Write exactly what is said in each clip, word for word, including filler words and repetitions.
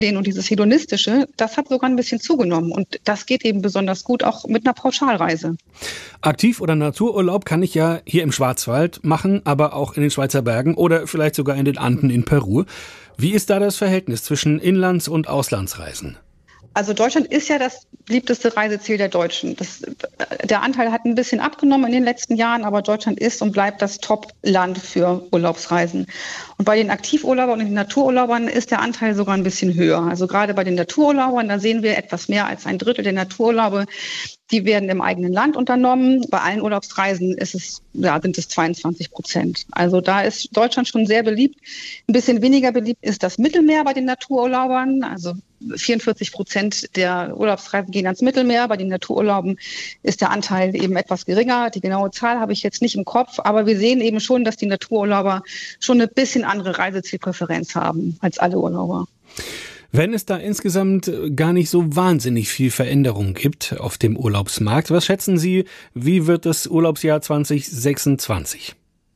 Und dieses Hedonistische, das hat sogar ein bisschen zugenommen. Und das geht eben besonders gut auch mit einer Pauschalreise. Aktiv- oder Natururlaub kann ich ja hier im Schwarzwald machen, aber auch in den Schweizer Bergen oder vielleicht sogar in den Anden in Peru. Wie ist da das Verhältnis zwischen Inlands- und Auslandsreisen? Also Deutschland ist ja das beliebteste Reiseziel der Deutschen. Das, der Anteil hat ein bisschen abgenommen in den letzten Jahren, aber Deutschland ist und bleibt das Top-Land für Urlaubsreisen. Und bei den Aktivurlaubern und den Natururlaubern ist der Anteil sogar ein bisschen höher. Also gerade bei den Natururlaubern, da sehen wir etwas mehr als ein Drittel der Natururlaube, die werden im eigenen Land unternommen. Bei allen Urlaubsreisen ist es, ja, sind es zweiundzwanzig Prozent. Also da ist Deutschland schon sehr beliebt. Ein bisschen weniger beliebt ist das Mittelmeer bei den Natururlaubern. Also vierundvierzig Prozent der Urlaubsreisen gehen ans Mittelmeer. Bei den Natururlauben ist der Anteil eben etwas geringer. Die genaue Zahl habe ich jetzt nicht im Kopf. Aber wir sehen eben schon, dass die Natururlauber schon ein bisschen andere Reisezielpräferenz haben als alle Urlauber. Wenn es da insgesamt gar nicht so wahnsinnig viel Veränderung gibt auf dem Urlaubsmarkt, was schätzen Sie, wie wird das Urlaubsjahr zwanzig sechsundzwanzig?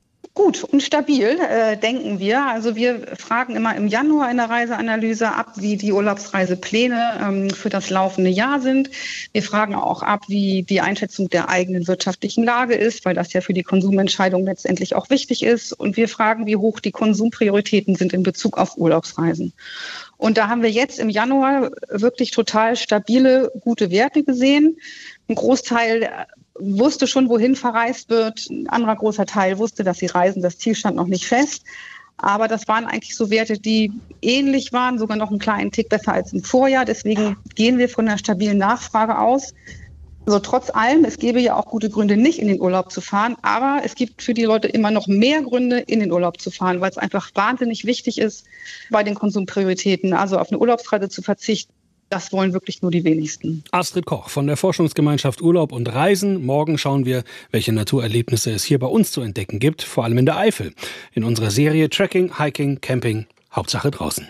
Gut und stabil, äh, denken wir. Also wir fragen immer im Januar in der Reiseanalyse ab, wie die Urlaubsreisepläne ähm, für das laufende Jahr sind. Wir fragen auch ab, wie die Einschätzung der eigenen wirtschaftlichen Lage ist, weil das ja für die Konsumentscheidung letztendlich auch wichtig ist. Und wir fragen, wie hoch die Konsumprioritäten sind in Bezug auf Urlaubsreisen. Und da haben wir jetzt im Januar wirklich total stabile, gute Werte gesehen. Ein Großteil wusste schon, wohin verreist wird. Ein anderer großer Teil wusste, dass sie reisen. Das Ziel stand noch nicht fest. Aber das waren eigentlich so Werte, die ähnlich waren, sogar noch einen kleinen Tick besser als im Vorjahr. Deswegen gehen wir von einer stabilen Nachfrage aus. Also trotz allem, es gäbe ja auch gute Gründe, nicht in den Urlaub zu fahren. Aber es gibt für die Leute immer noch mehr Gründe, in den Urlaub zu fahren, weil es einfach wahnsinnig wichtig ist, bei den Konsumprioritäten, also auf eine Urlaubsreise zu verzichten. Das wollen wirklich nur die wenigsten. Astrid Koch von der Forschungsgemeinschaft Urlaub und Reisen. Morgen schauen wir, welche Naturerlebnisse es hier bei uns zu entdecken gibt, vor allem in der Eifel. In unserer Serie Trekking, Hiking, Camping, Hauptsache draußen.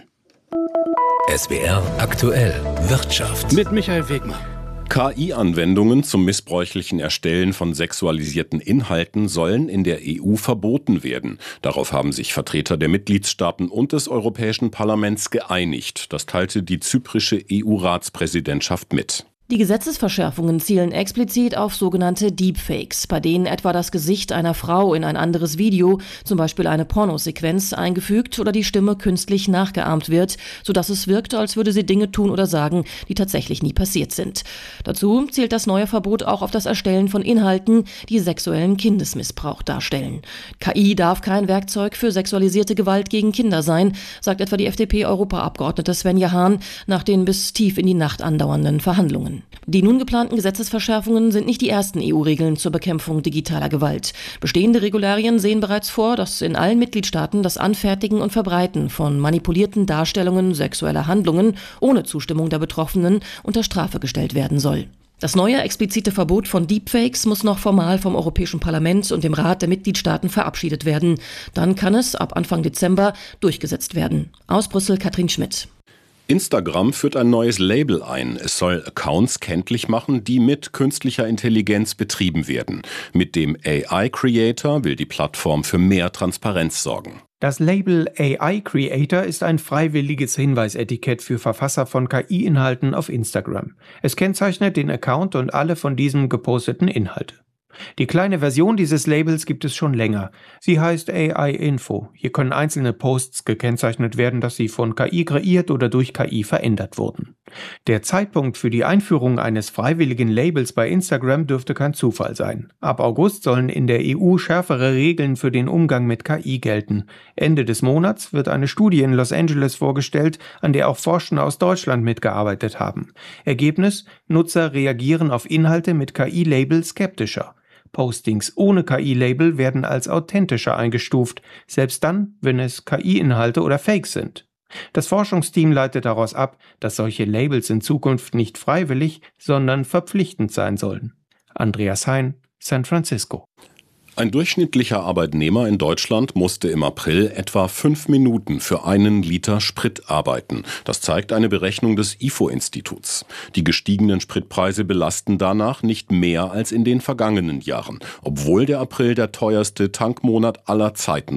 S W R aktuell Wirtschaft mit Michael Wegmann. K I-Anwendungen zum missbräuchlichen Erstellen von sexualisierten Inhalten sollen in der E U verboten werden. Darauf haben sich Vertreter der Mitgliedstaaten und des Europäischen Parlaments geeinigt. Das teilte die zyprische E U-Ratspräsidentschaft mit. Die Gesetzesverschärfungen zielen explizit auf sogenannte Deepfakes, bei denen etwa das Gesicht einer Frau in ein anderes Video, zum Beispiel eine Pornosequenz, eingefügt oder die Stimme künstlich nachgeahmt wird, sodass es wirkt, als würde sie Dinge tun oder sagen, die tatsächlich nie passiert sind. Dazu zielt das neue Verbot auch auf das Erstellen von Inhalten, die sexuellen Kindesmissbrauch darstellen. K I darf kein Werkzeug für sexualisierte Gewalt gegen Kinder sein, sagt etwa die F D P-Europaabgeordnete Svenja Hahn nach den bis tief in die Nacht andauernden Verhandlungen. Die nun geplanten Gesetzesverschärfungen sind nicht die ersten E U-Regeln zur Bekämpfung digitaler Gewalt. Bestehende Regularien sehen bereits vor, dass in allen Mitgliedstaaten das Anfertigen und Verbreiten von manipulierten Darstellungen sexueller Handlungen ohne Zustimmung der Betroffenen unter Strafe gestellt werden soll. Das neue explizite Verbot von Deepfakes muss noch formal vom Europäischen Parlament und dem Rat der Mitgliedstaaten verabschiedet werden. Dann kann es ab Anfang Dezember durchgesetzt werden. Aus Brüssel Katrin Schmidt. Instagram führt ein neues Label ein. Es soll Accounts kenntlich machen, die mit künstlicher Intelligenz betrieben werden. Mit dem A I Creator will die Plattform für mehr Transparenz sorgen. Das Label A I Creator ist ein freiwilliges Hinweisetikett für Verfasser von K I-Inhalten auf Instagram. Es kennzeichnet den Account und alle von diesem geposteten Inhalte. Die kleine Version dieses Labels gibt es schon länger. Sie heißt A I Info. Hier können einzelne Posts gekennzeichnet werden, dass sie von K I kreiert oder durch K I verändert wurden. Der Zeitpunkt für die Einführung eines freiwilligen Labels bei Instagram dürfte kein Zufall sein. Ab August sollen in der E U schärfere Regeln für den Umgang mit K I gelten. Ende des Monats wird eine Studie in Los Angeles vorgestellt, an der auch Forscher aus Deutschland mitgearbeitet haben. Ergebnis: Nutzer reagieren auf Inhalte mit K I-Label skeptischer. Postings ohne K I-Label werden als authentischer eingestuft, selbst dann, wenn es K I-Inhalte oder Fakes sind. Das Forschungsteam leitet daraus ab, dass solche Labels in Zukunft nicht freiwillig, sondern verpflichtend sein sollen. Andreas Hein, San Francisco. Ein durchschnittlicher Arbeitnehmer in Deutschland musste im April etwa fünf Minuten für einen Liter Sprit arbeiten. Das zeigt eine Berechnung des I F O-Instituts. Die gestiegenen Spritpreise belasten danach nicht mehr als in den vergangenen Jahren, obwohl der April der teuerste Tankmonat aller Zeiten war.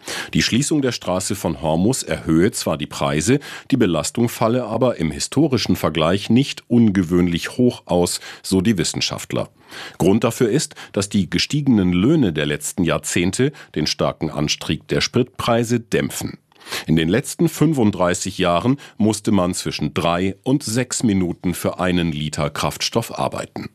Die Schließung der Straße von Hormuz erhöhe zwar die Preise, die Belastung falle aber im historischen Vergleich nicht ungewöhnlich hoch aus, so die Wissenschaftler. Grund dafür ist, dass die gestiegenen Löhne der letzten Jahrzehnte den starken Anstieg der Spritpreise dämpfen. In den letzten fünfunddreißig Jahren musste man zwischen drei und sechs Minuten für einen Liter Kraftstoff arbeiten.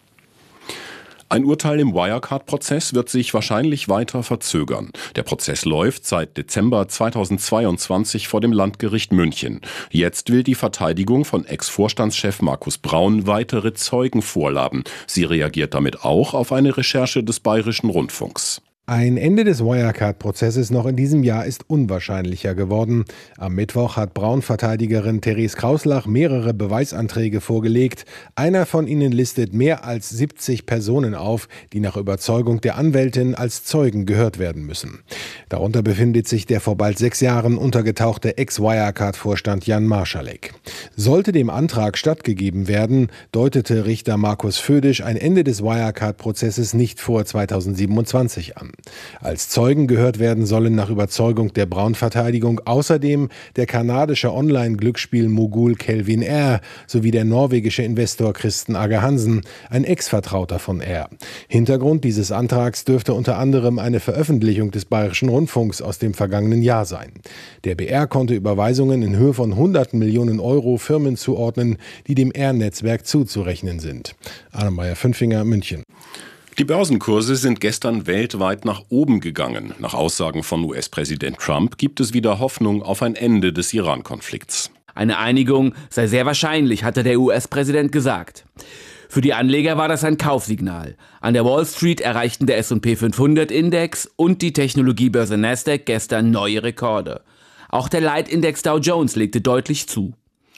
Ein Urteil im Wirecard-Prozess wird sich wahrscheinlich weiter verzögern. Der Prozess läuft seit Dezember zweitausendzweiundzwanzig vor dem Landgericht München. Jetzt will die Verteidigung von Ex-Vorstandschef Markus Braun weitere Zeugen vorladen. Sie reagiert damit auch auf eine Recherche des Bayerischen Rundfunks. Ein Ende des Wirecard-Prozesses noch in diesem Jahr ist unwahrscheinlicher geworden. Am Mittwoch hat Braun-Verteidigerin Therese Krauslach mehrere Beweisanträge vorgelegt. Einer von ihnen listet mehr als siebzig Personen auf, die nach Überzeugung der Anwältin als Zeugen gehört werden müssen. Darunter befindet sich der vor bald sechs Jahren untergetauchte Ex-Wirecard-Vorstand Jan Marschalek. Sollte dem Antrag stattgegeben werden, deutete Richter Markus Födisch ein Ende des Wirecard-Prozesses nicht vor zweitausendsiebenundzwanzig an. Als Zeugen gehört werden sollen nach Überzeugung der Braun-Verteidigung außerdem der kanadische Online-Glücksspiel-Mogul Kelvin R. sowie der norwegische Investor Kristen Agge Hansen, ein Ex-Vertrauter von R. Hintergrund dieses Antrags dürfte unter anderem eine Veröffentlichung des Bayerischen Rundfunks aus dem vergangenen Jahr sein. Der B R konnte Überweisungen in Höhe von hunderten Millionen Euro Firmen zuordnen, die dem R-Netzwerk zuzurechnen sind. Arne Meyer-Fünfinger, München. Die Börsenkurse sind gestern weltweit nach oben gegangen. Nach Aussagen von U S-Präsident Trump gibt es wieder Hoffnung auf ein Ende des Iran-Konflikts. Eine Einigung sei sehr wahrscheinlich, hatte der U S-Präsident gesagt. Für die Anleger war das ein Kaufsignal. An der Wall Street erreichten der S und P fünfhundert Index und die Technologiebörse Nasdaq gestern neue Rekorde. Auch der Leitindex Dow Jones legte deutlich zu.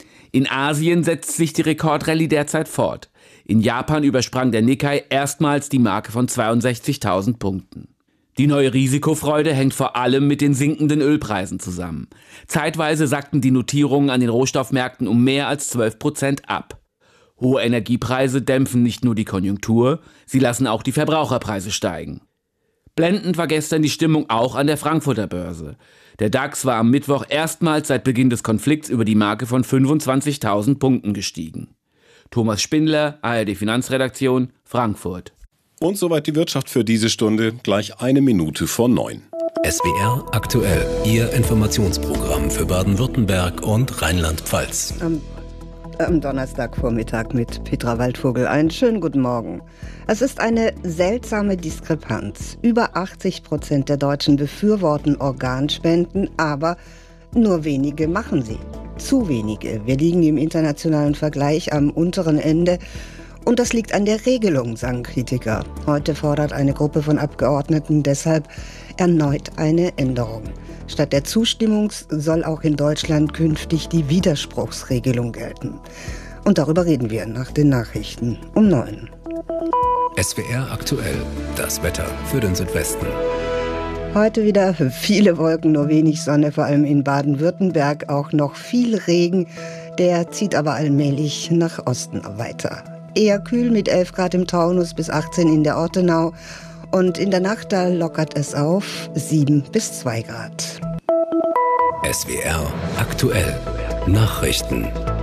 In Asien setzt sich die Rekordrallye derzeit fort. In Japan übersprang der Nikkei erstmals die Marke von zweiundsechzigtausend Punkten. Die neue Risikofreude hängt vor allem mit den sinkenden Ölpreisen zusammen. Zeitweise sackten die Notierungen an den Rohstoffmärkten um mehr als zwölf Prozent ab. Hohe Energiepreise dämpfen nicht nur die Konjunktur, sie lassen auch die Verbraucherpreise steigen. Blendend war gestern die Stimmung auch an der Frankfurter Börse. Der DAX war am Mittwoch erstmals seit Beginn des Konflikts über die Marke von fünfundzwanzigtausend Punkten gestiegen. Thomas Spindler, A R D Finanzredaktion, Frankfurt. Und soweit die Wirtschaft für diese Stunde, gleich eine Minute vor neun. S W R aktuell, Ihr Informationsprogramm für Baden-Württemberg und Rheinland-Pfalz. Am, am Donnerstagvormittag mit Petra Waldvogel. Einen schönen guten Morgen. Es ist eine seltsame Diskrepanz. Über achtzig Prozent der Deutschen befürworten Organspenden, aber nur wenige machen sie. Zu wenige. Wir liegen im internationalen Vergleich am unteren Ende. Und das liegt an der Regelung, sagen Kritiker. Heute fordert eine Gruppe von Abgeordneten deshalb erneut eine Änderung. Statt der Zustimmung soll auch in Deutschland künftig die Widerspruchsregelung gelten. Und darüber reden wir nach den Nachrichten um neun. S W R aktuell, das Wetter für den Südwesten. Heute wieder viele Wolken, nur wenig Sonne, vor allem in Baden-Württemberg auch noch viel Regen. Der zieht aber allmählich nach Osten weiter. Eher kühl mit elf Grad im Taunus bis achtzehn in der Ortenau. Und in der Nacht, da lockert es auf sieben bis zwei Grad. S W R aktuell, Nachrichten.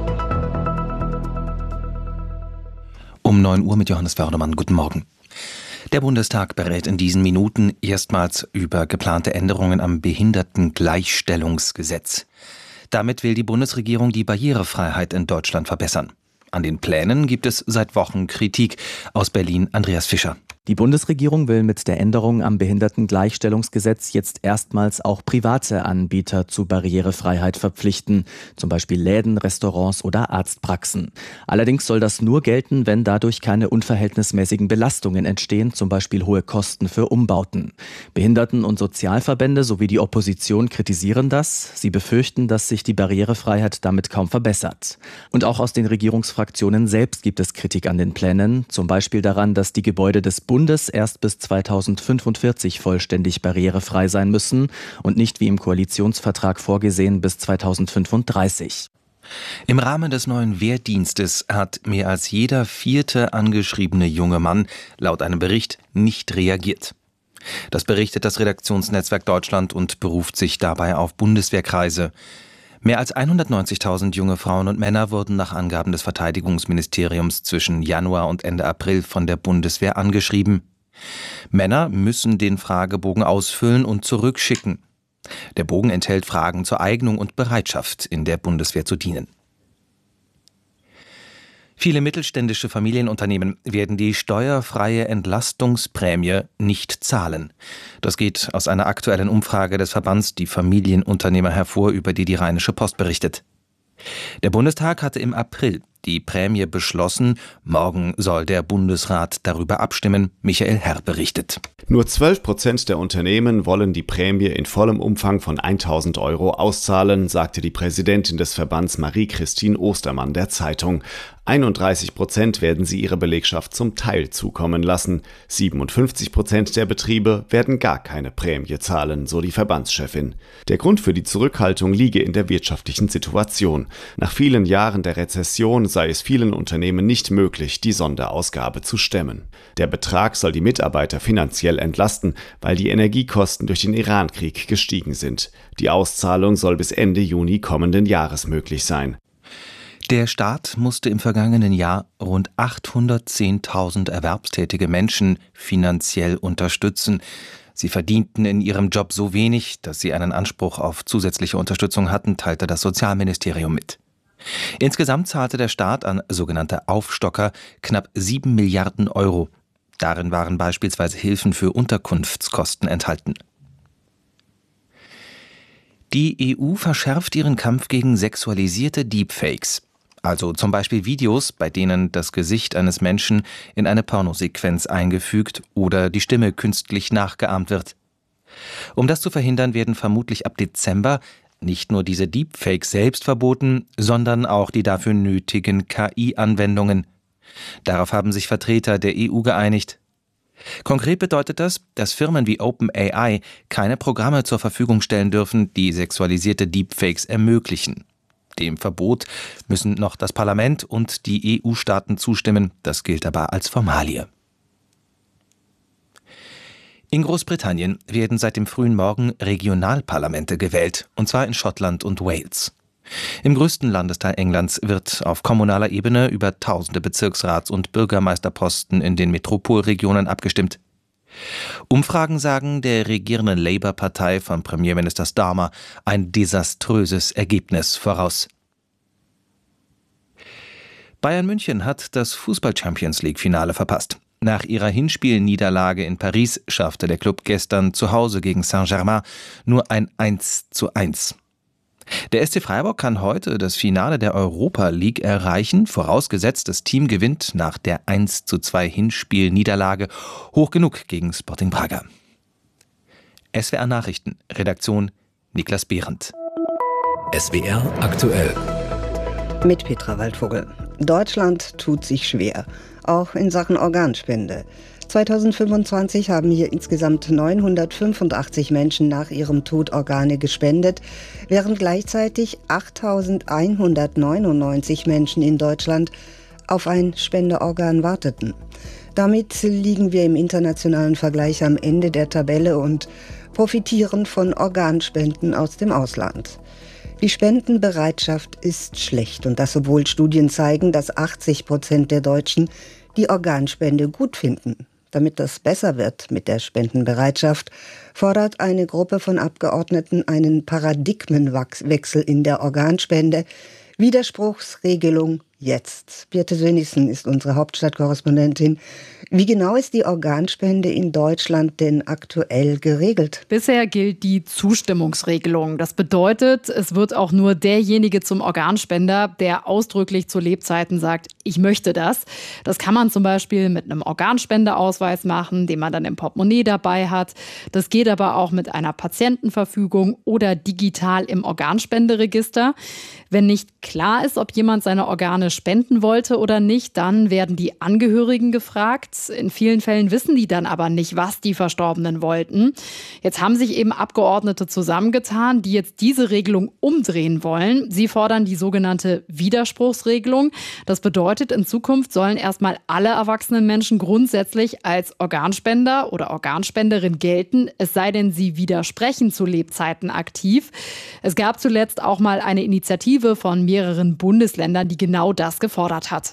Um neun Uhr mit Johannes Fördermann. Guten Morgen. Der Bundestag berät in diesen Minuten erstmals über geplante Änderungen am Behindertengleichstellungsgesetz. Damit will die Bundesregierung die Barrierefreiheit in Deutschland verbessern. An den Plänen gibt es seit Wochen Kritik. Aus Berlin Andreas Fischer. Die Bundesregierung will mit der Änderung am Behindertengleichstellungsgesetz jetzt erstmals auch private Anbieter zu Barrierefreiheit verpflichten, zum Beispiel Läden, Restaurants oder Arztpraxen. Allerdings soll das nur gelten, wenn dadurch keine unverhältnismäßigen Belastungen entstehen, zum Beispiel hohe Kosten für Umbauten. Behinderten- und Sozialverbände sowie die Opposition kritisieren das. Sie befürchten, dass sich die Barrierefreiheit damit kaum verbessert. Und auch aus den Regierungsfraktionen selbst gibt es Kritik an den Plänen, zum Beispiel daran, dass die Gebäude des Bundes Bundes erst bis zweitausendfünfundvierzig vollständig barrierefrei sein müssen und nicht wie im Koalitionsvertrag vorgesehen bis zweitausendfünfunddreißig. Im Rahmen des neuen Wehrdienstes hat mehr als jeder vierte angeschriebene junge Mann laut einem Bericht nicht reagiert. Das berichtet das Redaktionsnetzwerk Deutschland und beruft sich dabei auf Bundeswehrkreise. Mehr als hundertneunzigtausend junge Frauen und Männer wurden nach Angaben des Verteidigungsministeriums zwischen Januar und Ende April von der Bundeswehr angeschrieben. Männer müssen den Fragebogen ausfüllen und zurückschicken. Der Bogen enthält Fragen zur Eignung und Bereitschaft, in der Bundeswehr zu dienen. Viele mittelständische Familienunternehmen werden die steuerfreie Entlastungsprämie nicht zahlen. Das geht aus einer aktuellen Umfrage des Verbands Die Familienunternehmer hervor, über die die Rheinische Post berichtet. Der Bundestag hatte im April die Prämie beschlossen. Morgen soll der Bundesrat darüber abstimmen. Michael Herr berichtet. Nur zwölf Prozent der Unternehmen wollen die Prämie in vollem Umfang von tausend Euro auszahlen, sagte die Präsidentin des Verbands Marie-Christine Ostermann der Zeitung. einunddreißig Prozent werden sie ihre Belegschaft zum Teil zukommen lassen. siebenundfünfzig Prozent der Betriebe werden gar keine Prämie zahlen, so die Verbandschefin. Der Grund für die Zurückhaltung liege in der wirtschaftlichen Situation. Nach vielen Jahren der Rezession sei es vielen Unternehmen nicht möglich, die Sonderausgabe zu stemmen. Der Betrag soll die Mitarbeiter finanziell entlasten, weil die Energiekosten durch den Irankrieg gestiegen sind. Die Auszahlung soll bis Ende Juni kommenden Jahres möglich sein. Der Staat musste im vergangenen Jahr rund achthundertzehntausend erwerbstätige Menschen finanziell unterstützen. Sie verdienten in ihrem Job so wenig, dass sie einen Anspruch auf zusätzliche Unterstützung hatten, teilte das Sozialministerium mit. Insgesamt zahlte der Staat an sogenannte Aufstocker knapp sieben Milliarden Euro. Darin waren beispielsweise Hilfen für Unterkunftskosten enthalten. Die E U verschärft ihren Kampf gegen sexualisierte Deepfakes. Also zum Beispiel Videos, bei denen das Gesicht eines Menschen in eine Pornosequenz eingefügt oder die Stimme künstlich nachgeahmt wird. Um das zu verhindern, werden vermutlich ab Dezember nicht nur diese Deepfakes selbst verboten, sondern auch die dafür nötigen K I-Anwendungen. Darauf haben sich Vertreter der E U geeinigt. Konkret bedeutet das, dass Firmen wie OpenAI keine Programme zur Verfügung stellen dürfen, die sexualisierte Deepfakes ermöglichen. Dem Verbot müssen noch das Parlament und die E U-Staaten zustimmen. Das gilt aber als Formalie. In Großbritannien werden seit dem frühen Morgen Regionalparlamente gewählt, und zwar in Schottland und Wales. Im größten Landesteil Englands wird auf kommunaler Ebene über tausende Bezirksrats- und Bürgermeisterposten in den Metropolregionen abgestimmt. Umfragen sagen der regierenden Labour-Partei von Premierminister Starmer ein desaströses Ergebnis voraus. Bayern München hat das Fußball-Champions-League-Finale verpasst. Nach ihrer Hinspielniederlage in Paris schaffte der Klub gestern zu Hause gegen Saint-Germain nur ein eins zu eins. Der S C Freiburg kann heute das Finale der Europa League erreichen, vorausgesetzt das Team gewinnt nach der eins zu zwei Hinspielniederlage hoch genug gegen Sporting Braga. S W R Nachrichten, Redaktion Niklas Behrendt. S W R aktuell. Mit Petra Waldvogel. Deutschland tut sich schwer, auch in Sachen Organspende. zweitausendfünfundzwanzig haben hier insgesamt neunhundertfünfundachtzig Menschen nach ihrem Tod Organe gespendet, während gleichzeitig achttausendeinhundertneunundneunzig Menschen in Deutschland auf ein Spendeorgan warteten. Damit liegen wir im internationalen Vergleich am Ende der Tabelle und profitieren von Organspenden aus dem Ausland. Die Spendenbereitschaft ist schlecht und das, obwohl Studien zeigen, dass achtzig Prozent der Deutschen die Organspende gut finden. Damit das besser wird mit der Spendenbereitschaft, fordert eine Gruppe von Abgeordneten einen Paradigmenwechsel in der Organspende. Widerspruchsregelung jetzt. Birte Sönissen ist unsere Hauptstadtkorrespondentin. Wie genau ist die Organspende in Deutschland denn aktuell geregelt? Bisher gilt die Zustimmungsregelung. Das bedeutet, es wird auch nur derjenige zum Organspender, der ausdrücklich zu Lebzeiten sagt, ich möchte das. Das kann man zum Beispiel mit einem Organspendeausweis machen, den man dann im Portemonnaie dabei hat. Das geht aber auch mit einer Patientenverfügung oder digital im Organspenderegister. Wenn nicht klar ist, ob jemand seine Organe Organe spenden wollte oder nicht, dann werden die Angehörigen gefragt. In vielen Fällen wissen die dann aber nicht, was die Verstorbenen wollten. Jetzt haben sich eben Abgeordnete zusammengetan, die jetzt diese Regelung umdrehen wollen. Sie fordern die sogenannte Widerspruchsregelung. Das bedeutet, in Zukunft sollen erstmal alle erwachsenen Menschen grundsätzlich als Organspender oder Organspenderin gelten, es sei denn, sie widersprechen zu Lebzeiten aktiv. Es gab zuletzt auch mal eine Initiative von mehreren Bundesländern, die genau das gefordert hat.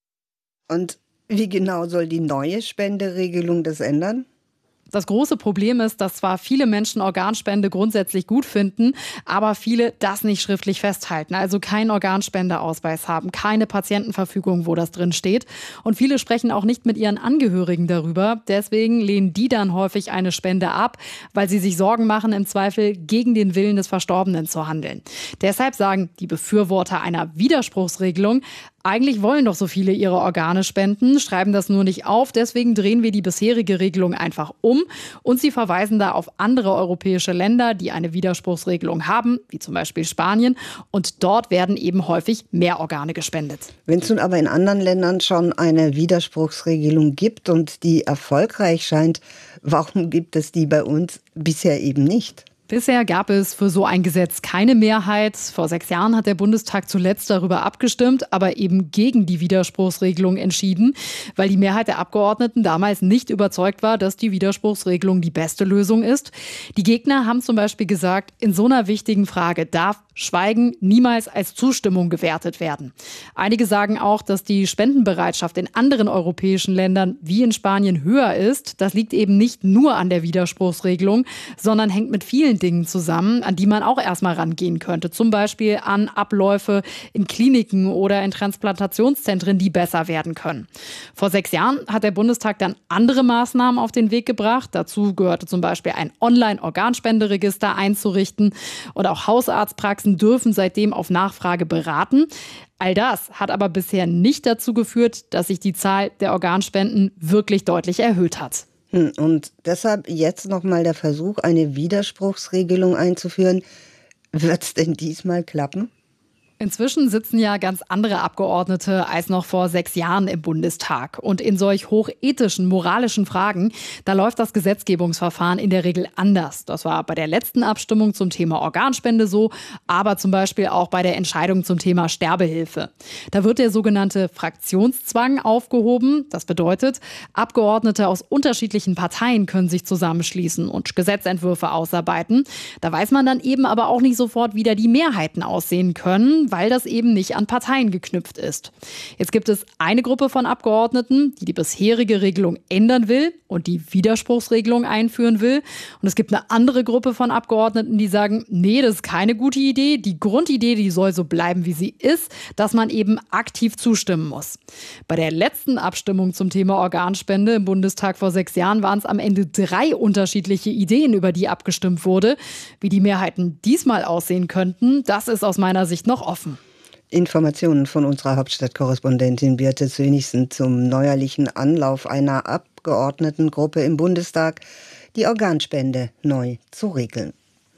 Und wie genau soll die neue Spenderegelung das ändern? Das große Problem ist, dass zwar viele Menschen Organspende grundsätzlich gut finden, aber viele das nicht schriftlich festhalten. Also keinen Organspendeausweis haben, keine Patientenverfügung, wo das drin steht. Und viele sprechen auch nicht mit ihren Angehörigen darüber. Deswegen lehnen die dann häufig eine Spende ab, weil sie sich Sorgen machen, im Zweifel gegen den Willen des Verstorbenen zu handeln. Deshalb sagen die Befürworter einer Widerspruchsregelung, eigentlich wollen doch so viele ihre Organe spenden, schreiben das nur nicht auf. Deswegen drehen wir die bisherige Regelung einfach um. Und sie verweisen da auf andere europäische Länder, die eine Widerspruchsregelung haben, wie zum Beispiel Spanien. Und dort werden eben häufig mehr Organe gespendet. Wenn es nun aber in anderen Ländern schon eine Widerspruchsregelung gibt und die erfolgreich scheint, warum gibt es die bei uns bisher eben nicht? Bisher gab es für so ein Gesetz keine Mehrheit. Vor sechs Jahren hat der Bundestag zuletzt darüber abgestimmt, aber eben gegen die Widerspruchsregelung entschieden, weil die Mehrheit der Abgeordneten damals nicht überzeugt war, dass die Widerspruchsregelung die beste Lösung ist. Die Gegner haben zum Beispiel gesagt, in so einer wichtigen Frage darf Schweigen niemals als Zustimmung gewertet werden. Einige sagen auch, dass die Spendenbereitschaft in anderen europäischen Ländern wie in Spanien höher ist. Das liegt eben nicht nur an der Widerspruchsregelung, sondern hängt mit vielen Dingen zusammen, an die man auch erstmal rangehen könnte. Zum Beispiel an Abläufe in Kliniken oder in Transplantationszentren, die besser werden können. Vor sechs Jahren hat der Bundestag dann andere Maßnahmen auf den Weg gebracht. Dazu gehörte zum Beispiel ein Online-Organspenderegister einzurichten und auch Hausarztpraxen dürfen seitdem auf Nachfrage beraten. All das hat aber bisher nicht dazu geführt, dass sich die Zahl der Organspenden wirklich deutlich erhöht hat. Und deshalb jetzt nochmal der Versuch, eine Widerspruchsregelung einzuführen. Wird es denn diesmal klappen? Inzwischen sitzen ja ganz andere Abgeordnete als noch vor sechs Jahren im Bundestag. Und in solch hochethischen, moralischen Fragen, da läuft das Gesetzgebungsverfahren in der Regel anders. Das war bei der letzten Abstimmung zum Thema Organspende so, aber zum Beispiel auch bei der Entscheidung zum Thema Sterbehilfe. Da wird der sogenannte Fraktionszwang aufgehoben. Das bedeutet, Abgeordnete aus unterschiedlichen Parteien können sich zusammenschließen und Gesetzentwürfe ausarbeiten. Da weiß man dann eben aber auch nicht sofort, wie da die Mehrheiten aussehen können, weil das eben nicht an Parteien geknüpft ist. Jetzt gibt es eine Gruppe von Abgeordneten, die die bisherige Regelung ändern will und die Widerspruchsregelung einführen will. Und es gibt eine andere Gruppe von Abgeordneten, die sagen, nee, das ist keine gute Idee. Die Grundidee, die soll so bleiben, wie sie ist, dass man eben aktiv zustimmen muss. Bei der letzten Abstimmung zum Thema Organspende im Bundestag vor sechs Jahren waren es am Ende drei unterschiedliche Ideen, über die abgestimmt wurde. Wie die Mehrheiten diesmal aussehen könnten, das ist aus meiner Sicht noch offen. Informationen von unserer Hauptstadtkorrespondentin Birte Sönigsen zum neuerlichen Anlauf einer Abgeordnetengruppe im Bundestag, die Organspende neu zu regeln.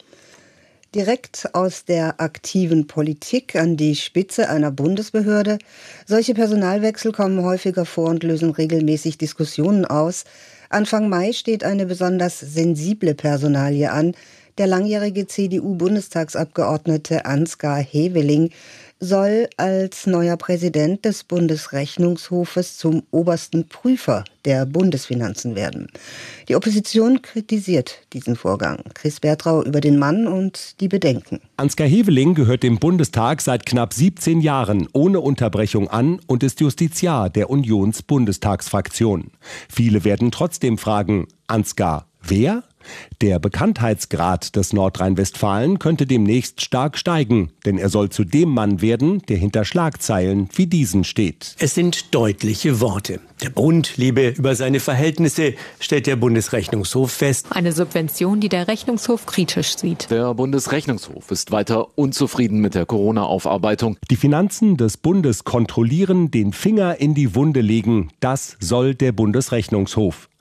Direkt aus der aktiven Politik an die Spitze einer Bundesbehörde. Solche Personalwechsel kommen häufiger vor und lösen regelmäßig Diskussionen aus. Anfang Mai steht eine besonders sensible Personalie an. Der langjährige C D U-Bundestagsabgeordnete Ansgar Heveling soll als neuer Präsident des Bundesrechnungshofes zum obersten Prüfer der Bundesfinanzen werden. Die Opposition kritisiert diesen Vorgang. Chris Bertrau über den Mann und die Bedenken. Ansgar Heveling gehört dem Bundestag seit knapp siebzehn Jahren ohne Unterbrechung an und ist Justiziar der Unions-Bundestagsfraktion. Viele werden trotzdem fragen, Ansgar, wer? Der Bekanntheitsgrad des Nordrhein-Westfalen könnte demnächst stark steigen, denn er soll zu dem Mann werden, der hinter Schlagzeilen wie diesen steht. Es sind deutliche Worte. Der Bund lebe über seine Verhältnisse, stellt der Bundesrechnungshof fest. Eine Subvention, die der Rechnungshof kritisch sieht. Der Bundesrechnungshof ist weiter unzufrieden mit der Corona-Aufarbeitung. Die Finanzen des Bundes kontrollieren, den Finger in die Wunde legen, das soll der Bundesrechnungshof.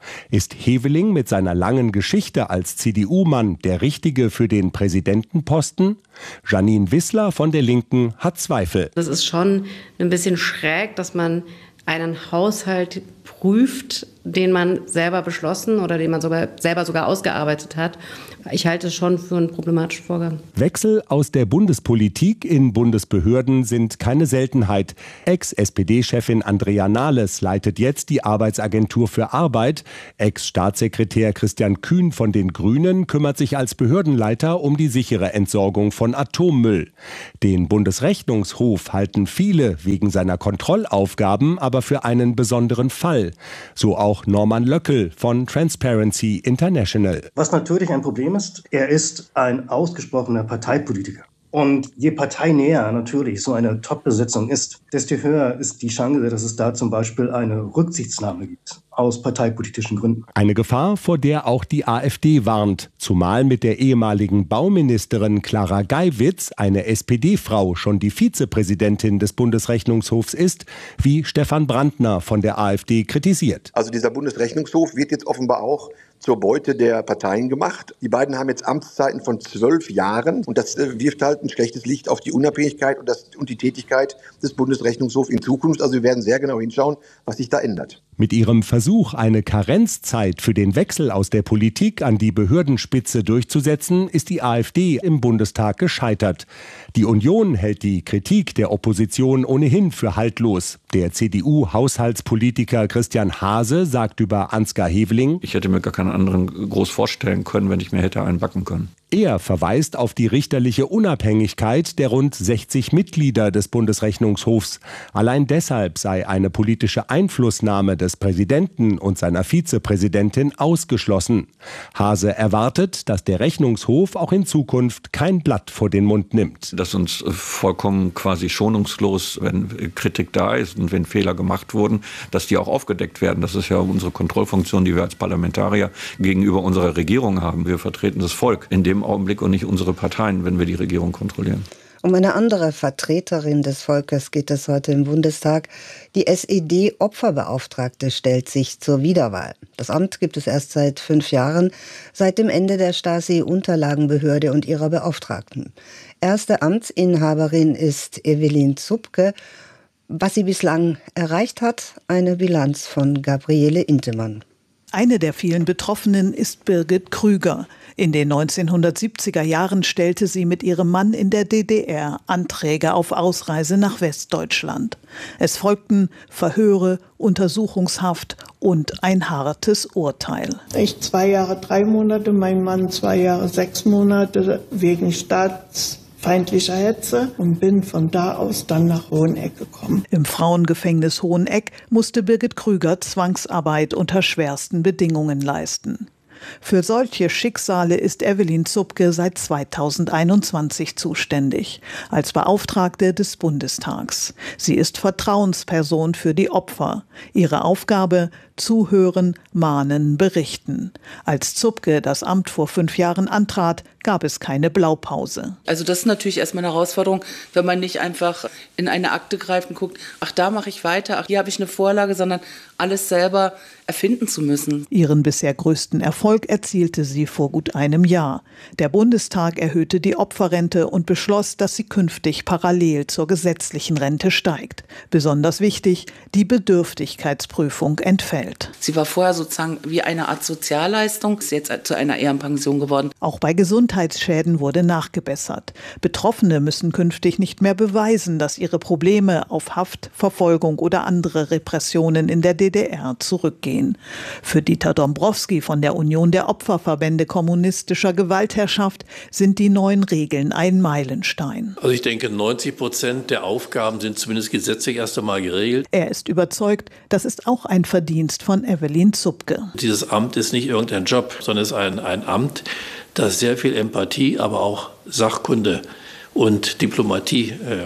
Ist Heveling mit seiner langen Geschichte als C D U-Mann der Richtige für den Präsidentenposten? Janine Wissler von der Linken hat Zweifel. Das ist schon ein bisschen schräg, dass man einen Haushalt prüft, den man selber beschlossen oder den man sogar, selber sogar ausgearbeitet hat. Ich halte es schon für einen problematischen Vorgang. Wechsel aus der Bundespolitik in Bundesbehörden sind keine Seltenheit. Ex-S P D-Chefin Andrea Nahles leitet jetzt die Arbeitsagentur für Arbeit. Ex-Staatssekretär Christian Kühn von den Grünen kümmert sich als Behördenleiter um die sichere Entsorgung von Atommüll. Den Bundesrechnungshof halten viele wegen seiner Kontrollaufgaben aber für einen besonderen Fall. So auch Norman Löckel von Transparency International. Was natürlich ein Problem ist, er ist ein ausgesprochener Parteipolitiker. Und je parteinäher natürlich so eine Top-Besetzung ist, desto höher ist die Chance, dass es da zum Beispiel eine Rücksichtnahme gibt, aus parteipolitischen Gründen. Eine Gefahr, vor der auch die AfD warnt, zumal mit der ehemaligen Bauministerin Clara Geiwitz eine S P D-Frau schon die Vizepräsidentin des Bundesrechnungshofs ist, wie Stefan Brandner von der AfD kritisiert. Also dieser Bundesrechnungshof wird jetzt offenbar auch zur Beute der Parteien gemacht. Die beiden haben jetzt Amtszeiten von zwölf Jahren und das äh, wirft halt ein schlechtes Licht auf die Unabhängigkeit und, das, und die Tätigkeit des Bundesrechnungshofs in Zukunft. Also wir werden sehr genau hinschauen, was sich da ändert. Mit ihrem Versuch, eine Karenzzeit für den Wechsel aus der Politik an die Behördenspitze durchzusetzen, ist die AfD im Bundestag gescheitert. Die Union hält die Kritik der Opposition ohnehin für haltlos. Der C D U-Haushaltspolitiker Christian Hase sagt über Ansgar Heveling: Ich hätte mir gar keinen anderen groß vorstellen können, wenn ich mir hätte einen backen können. Er verweist auf die richterliche Unabhängigkeit der rund sechzig Mitglieder des Bundesrechnungshofs. Allein deshalb sei eine politische Einflussnahme des Präsidenten und seiner Vizepräsidentin ausgeschlossen. Hase erwartet, dass der Rechnungshof auch in Zukunft kein Blatt vor den Mund nimmt. Dass uns vollkommen quasi schonungslos, wenn Kritik da ist und wenn Fehler gemacht wurden, dass die auch aufgedeckt werden. Das ist ja unsere Kontrollfunktion, die wir als Parlamentarier gegenüber unserer Regierung haben. Wir vertreten das Volk in dem Augenblick und nicht unsere Parteien, wenn wir die Regierung kontrollieren. Um eine andere Vertreterin des Volkes geht es heute im Bundestag. Die S E D-Opferbeauftragte stellt sich zur Wiederwahl. Das Amt gibt es erst seit fünf Jahren, seit dem Ende der Stasi-Unterlagenbehörde und ihrer Beauftragten. Erste Amtsinhaberin ist Evelyn Zupke. Was sie bislang erreicht hat, eine Bilanz von Gabriele Intemann. Eine der vielen Betroffenen ist Birgit Krüger. In den neunzehnhundertsiebziger Jahren stellte sie mit ihrem Mann in der D D R Anträge auf Ausreise nach Westdeutschland. Es folgten Verhöre, Untersuchungshaft und ein hartes Urteil. Ich zwei Jahre, drei Monate, mein Mann zwei Jahre, sechs Monate wegen Staats feindlicher Hetze und bin von da aus dann nach Hoheneck gekommen. Im Frauengefängnis Hoheneck musste Birgit Krüger Zwangsarbeit unter schwersten Bedingungen leisten. Für solche Schicksale ist Evelyn Zupke seit zweitausendeinundzwanzig zuständig, als Beauftragte des Bundestags. Sie ist Vertrauensperson für die Opfer. Ihre Aufgabe: zuhören, mahnen, berichten. Als Zupke das Amt vor fünf Jahren antrat, gab es keine Blaupause. Also das ist natürlich erstmal eine Herausforderung, wenn man nicht einfach in eine Akte greift und guckt, ach, da mache ich weiter, ach, hier habe ich eine Vorlage, sondern alles selber erfinden zu müssen. Ihren bisher größten Erfolg erzielte sie vor gut einem Jahr. Der Bundestag erhöhte die Opferrente und beschloss, dass sie künftig parallel zur gesetzlichen Rente steigt. Besonders wichtig: die Bedürftigkeitsprüfung entfällt. Sie war vorher sozusagen wie eine Art Sozialleistung, ist jetzt zu einer Ehrenpension geworden. Auch bei Gesundheitsschäden wurde nachgebessert. Betroffene müssen künftig nicht mehr beweisen, dass ihre Probleme auf Haft, Verfolgung oder andere Repressionen in der D D R zurückgehen. Für Dieter Dombrowski von der Union der Opferverbände kommunistischer Gewaltherrschaft sind die neuen Regeln ein Meilenstein. Also ich denke, neunzig Prozent der Aufgaben sind zumindest gesetzlich erst einmal geregelt. Er ist überzeugt, das ist auch ein Verdienst von Evelyn Zupke. Dieses Amt ist nicht irgendein Job, sondern es ist ein, ein Amt, das sehr viel Empathie, aber auch Sachkunde und Diplomatie äh,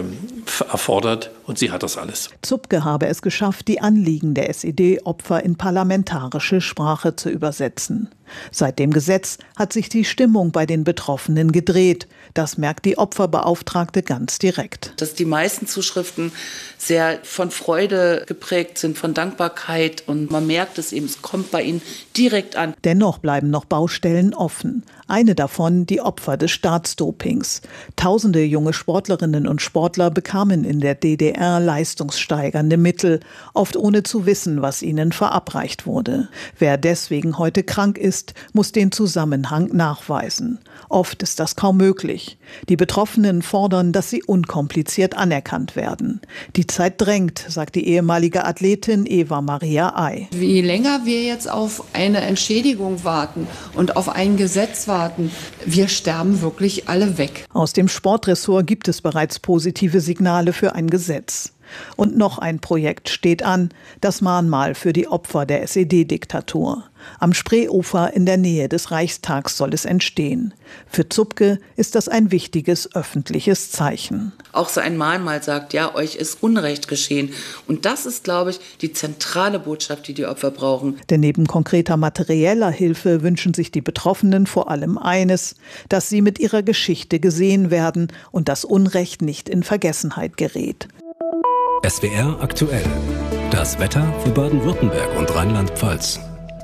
erfordert und sie hat das alles. Zupke habe es geschafft, die Anliegen der S E D-Opfer in parlamentarische Sprache zu übersetzen. Seit dem Gesetz hat sich die Stimmung bei den Betroffenen gedreht. Das merkt die Opferbeauftragte ganz direkt. Dass die meisten Zuschriften sehr von Freude geprägt sind, von Dankbarkeit, und man merkt es eben, es kommt bei ihnen direkt an. Dennoch bleiben noch Baustellen offen. Eine davon die Opfer des Staatsdopings. Tausende junge Sportlerinnen und Sportler bekamen in der D D R leistungssteigernde Mittel, oft ohne zu wissen, was ihnen verabreicht wurde. Wer deswegen heute krank ist, muss den Zusammenhang nachweisen. Oft ist das kaum möglich. Die Betroffenen fordern, dass sie unkompliziert anerkannt werden. Die Zeit drängt, sagt die ehemalige Athletin Eva Maria Ay. Je länger wir jetzt auf eine Entschädigung warten und auf ein Gesetz warten, wir sterben wirklich alle weg. Aus dem Sportressort gibt es bereits positive Signale für ein Gesetz. Und noch ein Projekt steht an, das Mahnmal für die Opfer der S E D-Diktatur. Am Spreeufer in der Nähe des Reichstags soll es entstehen. Für Zupke ist das ein wichtiges öffentliches Zeichen. Auch so ein Mahnmal sagt, ja, euch ist Unrecht geschehen. Und das ist, glaube ich, die zentrale Botschaft, die die Opfer brauchen. Denn neben konkreter materieller Hilfe wünschen sich die Betroffenen vor allem eines, dass sie mit ihrer Geschichte gesehen werden und das Unrecht nicht in Vergessenheit gerät. S W R aktuell. Das Wetter für Baden-Württemberg und Rheinland-Pfalz.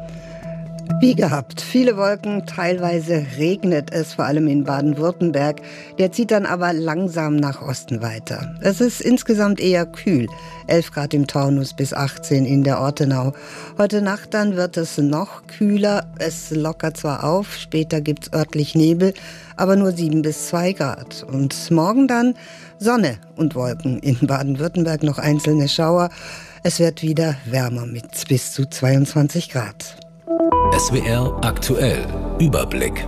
Wie gehabt, viele Wolken, teilweise regnet es, vor allem in Baden-Württemberg. Der zieht dann aber langsam nach Osten weiter. Es ist insgesamt eher kühl, elf Grad im Taunus bis achtzehn in der Ortenau. Heute Nacht dann wird es noch kühler, es lockert zwar auf, später gibt's örtlich Nebel, aber nur sieben bis zwei Grad. Und morgen dann Sonne und Wolken, in Baden-Württemberg noch einzelne Schauer. Es wird wieder wärmer mit bis zu zweiundzwanzig Grad. S W R aktuell. Überblick.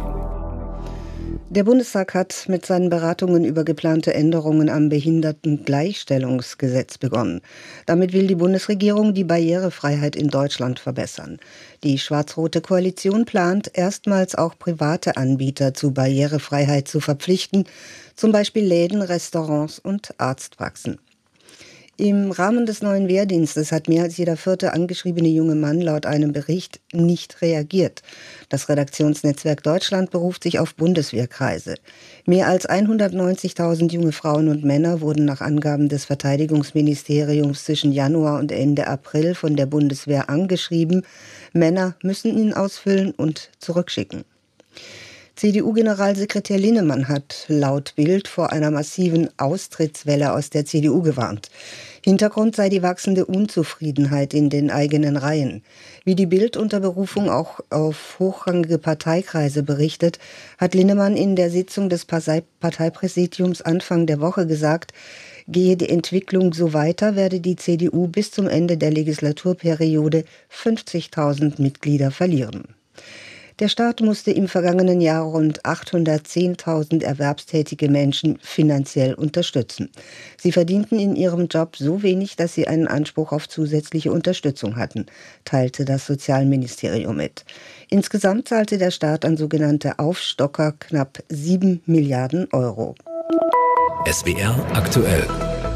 Der Bundestag hat mit seinen Beratungen über geplante Änderungen am Behindertengleichstellungsgesetz begonnen. Damit will die Bundesregierung die Barrierefreiheit in Deutschland verbessern. Die schwarz-rote Koalition plant, erstmals auch private Anbieter zu Barrierefreiheit zu verpflichten, zum Beispiel Läden, Restaurants und Arztpraxen. Im Rahmen des neuen Wehrdienstes hat mehr als jeder vierte angeschriebene junge Mann laut einem Bericht nicht reagiert. Das Redaktionsnetzwerk Deutschland beruft sich auf Bundeswehrkreise. Mehr als hundertneunzigtausend junge Frauen und Männer wurden nach Angaben des Verteidigungsministeriums zwischen Januar und Ende April von der Bundeswehr angeschrieben. Männer müssen ihn ausfüllen und zurückschicken. C D U-Generalsekretär Linnemann hat laut Bild vor einer massiven Austrittswelle aus der C D U gewarnt. Hintergrund sei die wachsende Unzufriedenheit in den eigenen Reihen. Wie die Bild unter Berufung auch auf hochrangige Parteikreise berichtet, hat Linnemann in der Sitzung des Parteipräsidiums Anfang der Woche gesagt, gehe die Entwicklung so weiter, werde die C D U bis zum Ende der Legislaturperiode fünfzigtausend Mitglieder verlieren. Der Staat musste im vergangenen Jahr rund achthundertzehntausend erwerbstätige Menschen finanziell unterstützen. Sie verdienten in ihrem Job so wenig, dass sie einen Anspruch auf zusätzliche Unterstützung hatten, teilte das Sozialministerium mit. Insgesamt zahlte der Staat an sogenannte Aufstocker knapp sieben Milliarden Euro. S W R aktuell.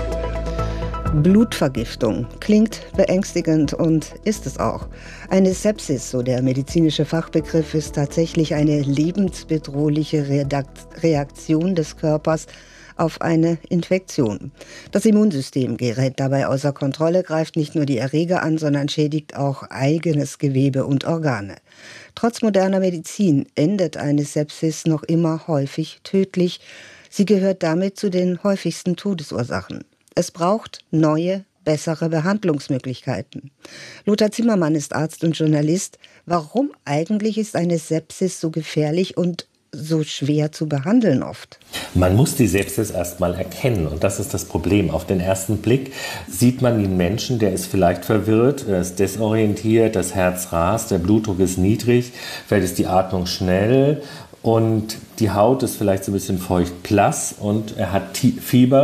Blutvergiftung klingt beängstigend und ist es auch. Eine Sepsis, so der medizinische Fachbegriff, ist tatsächlich eine lebensbedrohliche Reaktion des Körpers auf eine Infektion. Das Immunsystem gerät dabei außer Kontrolle, greift nicht nur die Erreger an, sondern schädigt auch eigenes Gewebe und Organe. Trotz moderner Medizin endet eine Sepsis noch immer häufig tödlich. Sie gehört damit zu den häufigsten Todesursachen. Es braucht neue, bessere Behandlungsmöglichkeiten. Lothar Zimmermann ist Arzt und Journalist. Warum eigentlich ist eine Sepsis so gefährlich und so schwer zu behandeln oft? Man muss die Sepsis erstmal erkennen und das ist das Problem. Auf den ersten Blick sieht man den Menschen, der ist vielleicht verwirrt, er ist desorientiert, das Herz rast, der Blutdruck ist niedrig, vielleicht ist die Atmung schnell und die Haut ist vielleicht so ein bisschen feucht blass und er hat Fieber.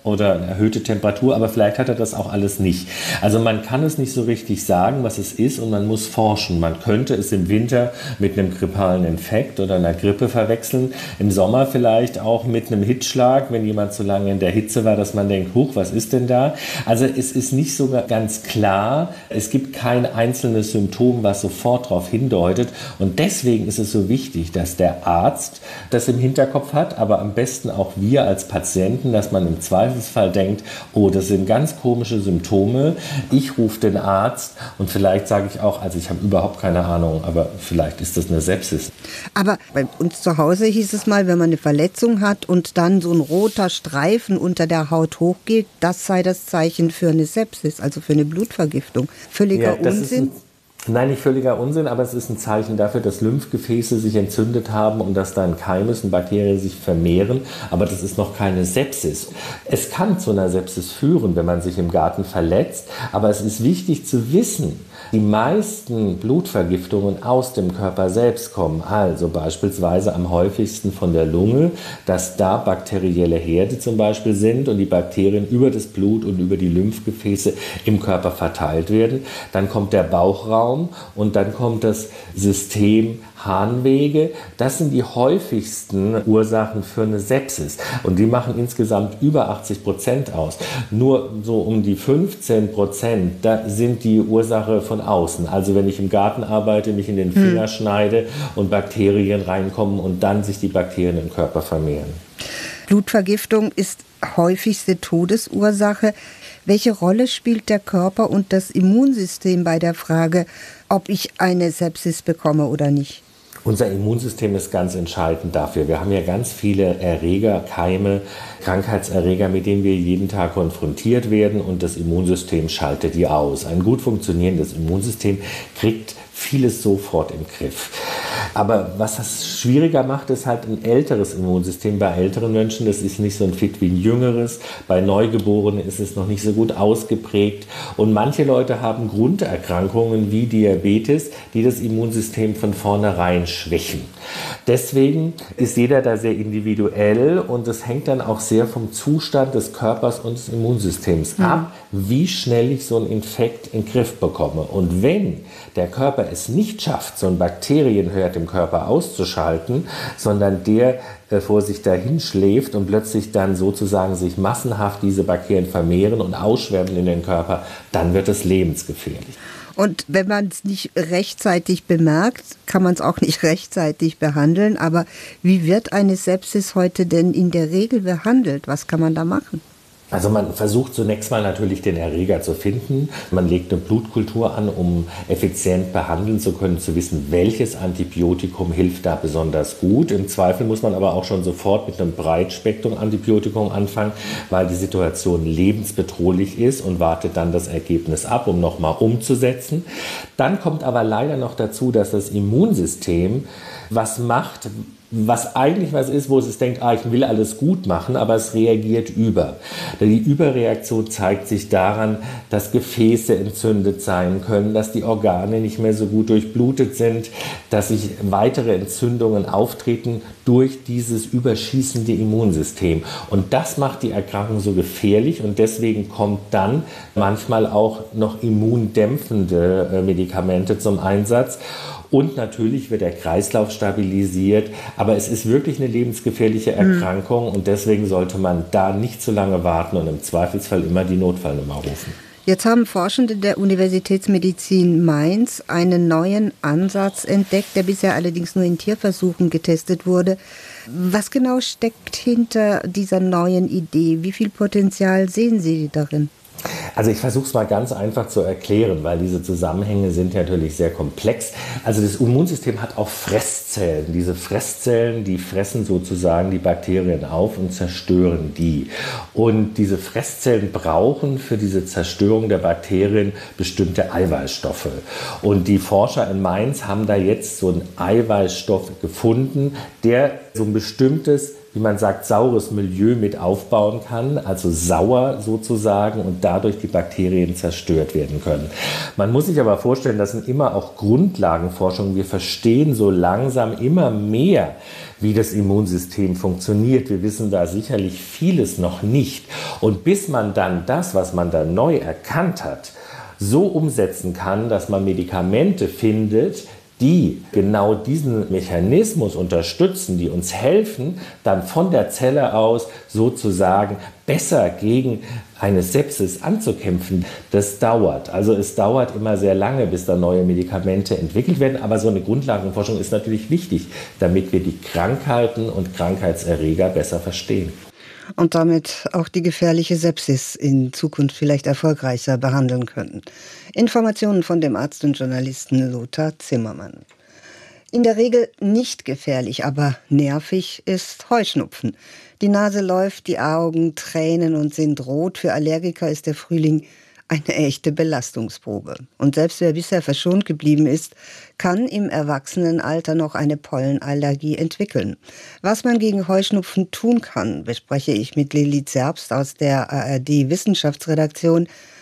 oder eine erhöhte Temperatur, aber vielleicht hat er das auch alles nicht. Also man kann es nicht so richtig sagen, was es ist, und man muss forschen. Man könnte es im Winter mit einem grippalen Infekt oder einer Grippe verwechseln, im Sommer vielleicht auch mit einem Hitzschlag, wenn jemand so lange in der Hitze war, dass man denkt, huch, was ist denn da? Also es ist nicht so ganz klar, es gibt kein einzelnes Symptom, was sofort darauf hindeutet, und deswegen ist es so wichtig, dass der Arzt das im Hinterkopf hat, aber am besten auch wir als Patienten, dass man im Zweifelsfall denkt, oh, das sind ganz komische Symptome, ich rufe den Arzt, und vielleicht sage ich auch, also ich habe überhaupt keine Ahnung, aber vielleicht ist das eine Sepsis. Aber bei uns zu Hause hieß es mal, wenn man eine Verletzung hat und dann so ein roter Streifen unter der Haut hochgeht, das sei das Zeichen für eine Sepsis, also für eine Blutvergiftung. Völliger ja, Unsinn. Nein, nicht völliger Unsinn, aber es ist ein Zeichen dafür, dass Lymphgefäße sich entzündet haben und dass da ein Keim ist und Bakterien sich vermehren. Aber das ist noch keine Sepsis. Es kann zu einer Sepsis führen, wenn man sich im Garten verletzt. Aber es ist wichtig zu wissen, die meisten Blutvergiftungen aus dem Körper selbst kommen. Also beispielsweise am häufigsten von der Lunge, dass da bakterielle Herde zum Beispiel sind und die Bakterien über das Blut und über die Lymphgefäße im Körper verteilt werden. Dann kommt der Bauchraum. Und dann kommt das System Harnwege. Das sind die häufigsten Ursachen für eine Sepsis. Und die machen insgesamt über achtzig Prozent aus. Nur so um die fünfzehn Prozent, da sind die Ursache von außen. Also wenn ich im Garten arbeite, mich in den Finger hm. schneide und Bakterien reinkommen und dann sich die Bakterien im Körper vermehren. Blutvergiftung ist häufigste Todesursache. Welche Rolle spielt der Körper und das Immunsystem bei der Frage, ob ich eine Sepsis bekomme oder nicht? Unser Immunsystem ist ganz entscheidend dafür. Wir haben ja ganz viele Erreger, Keime, Krankheitserreger, mit denen wir jeden Tag konfrontiert werden, und das Immunsystem schaltet die aus. Ein gut funktionierendes Immunsystem kriegt vieles sofort im Griff. Aber was das schwieriger macht, ist halt ein älteres Immunsystem. Bei älteren Menschen, das ist nicht so ein fit wie ein jüngeres. Bei Neugeborenen ist es noch nicht so gut ausgeprägt. Und manche Leute haben Grunderkrankungen wie Diabetes, die das Immunsystem von vornherein schwächen. Deswegen ist jeder da sehr individuell, und es hängt dann auch sehr vom Zustand des Körpers und des Immunsystems mhm. ab, wie schnell ich so einen Infekt in den Griff bekomme. Und wenn der Körper es nicht schafft, so einen Bakterienherd im Körper auszuschalten, sondern der äh, vor sich dahin schläft und plötzlich dann sozusagen sich massenhaft diese Bakterien vermehren und ausschwemmen in den Körper, dann wird es lebensgefährlich. Und wenn man es nicht rechtzeitig bemerkt, kann man es auch nicht rechtzeitig behandeln. Aber wie wird eine Sepsis heute denn in der Regel behandelt? Was kann man da machen? Also man versucht zunächst mal natürlich den Erreger zu finden. Man legt eine Blutkultur an, um effizient behandeln zu können, zu wissen, welches Antibiotikum hilft da besonders gut. Im Zweifel muss man aber auch schon sofort mit einem Breitspektrum-Antibiotikum anfangen, weil die Situation lebensbedrohlich ist, und wartet dann das Ergebnis ab, um nochmal umzusetzen. Dann kommt aber leider noch dazu, dass das Immunsystem was macht, was eigentlich was ist, wo es denkt, ah, ich will alles gut machen, aber es reagiert über. Die Überreaktion zeigt sich daran, dass Gefäße entzündet sein können, dass die Organe nicht mehr so gut durchblutet sind, dass sich weitere Entzündungen auftreten durch dieses überschießende Immunsystem. Und das macht die Erkrankung so gefährlich, und deswegen kommt dann manchmal auch noch immundämpfende Medikamente zum Einsatz. Und natürlich wird der Kreislauf stabilisiert, aber es ist wirklich eine lebensgefährliche Erkrankung, und deswegen sollte man da nicht zu lange warten und im Zweifelsfall immer die Notfallnummer rufen. Jetzt haben Forschende der Universitätsmedizin Mainz einen neuen Ansatz entdeckt, der bisher allerdings nur in Tierversuchen getestet wurde. Was genau steckt hinter dieser neuen Idee? Wie viel Potenzial sehen Sie darin? Also ich versuche es mal ganz einfach zu erklären, weil diese Zusammenhänge sind natürlich sehr komplex. Also das Immunsystem hat auch Fresszellen. Diese Fresszellen, die fressen sozusagen die Bakterien auf und zerstören die. Und diese Fresszellen brauchen für diese Zerstörung der Bakterien bestimmte Eiweißstoffe. Und die Forscher in Mainz haben da jetzt so einen Eiweißstoff gefunden, der so ein bestimmtes wie man sagt, saures Milieu mit aufbauen kann, also sauer sozusagen, und dadurch die Bakterien zerstört werden können. Man muss sich aber vorstellen, das sind immer auch Grundlagenforschungen. Wir verstehen so langsam immer mehr, wie das Immunsystem funktioniert. Wir wissen da sicherlich vieles noch nicht. Und bis man dann das, was man da neu erkannt hat, so umsetzen kann, dass man Medikamente findet, die genau diesen Mechanismus unterstützen, die uns helfen, dann von der Zelle aus sozusagen besser gegen eine Sepsis anzukämpfen, das dauert. Also es dauert immer sehr lange, bis da neue Medikamente entwickelt werden. Aber so eine Grundlagenforschung ist natürlich wichtig, damit wir die Krankheiten und Krankheitserreger besser verstehen. Und damit auch die gefährliche Sepsis in Zukunft vielleicht erfolgreicher behandeln können. Informationen von dem Arzt und Journalisten Lothar Zimmermann. In der Regel nicht gefährlich, aber nervig ist Heuschnupfen. Die Nase läuft, die Augen tränen und sind rot. Für Allergiker ist der Frühling eine echte Belastungsprobe. Und selbst wer bisher verschont geblieben ist, kann im Erwachsenenalter noch eine Pollenallergie entwickeln. Was man gegen Heuschnupfen tun kann, bespreche ich mit Lilly Zerbst aus der A R D-Wissenschaftsredaktion.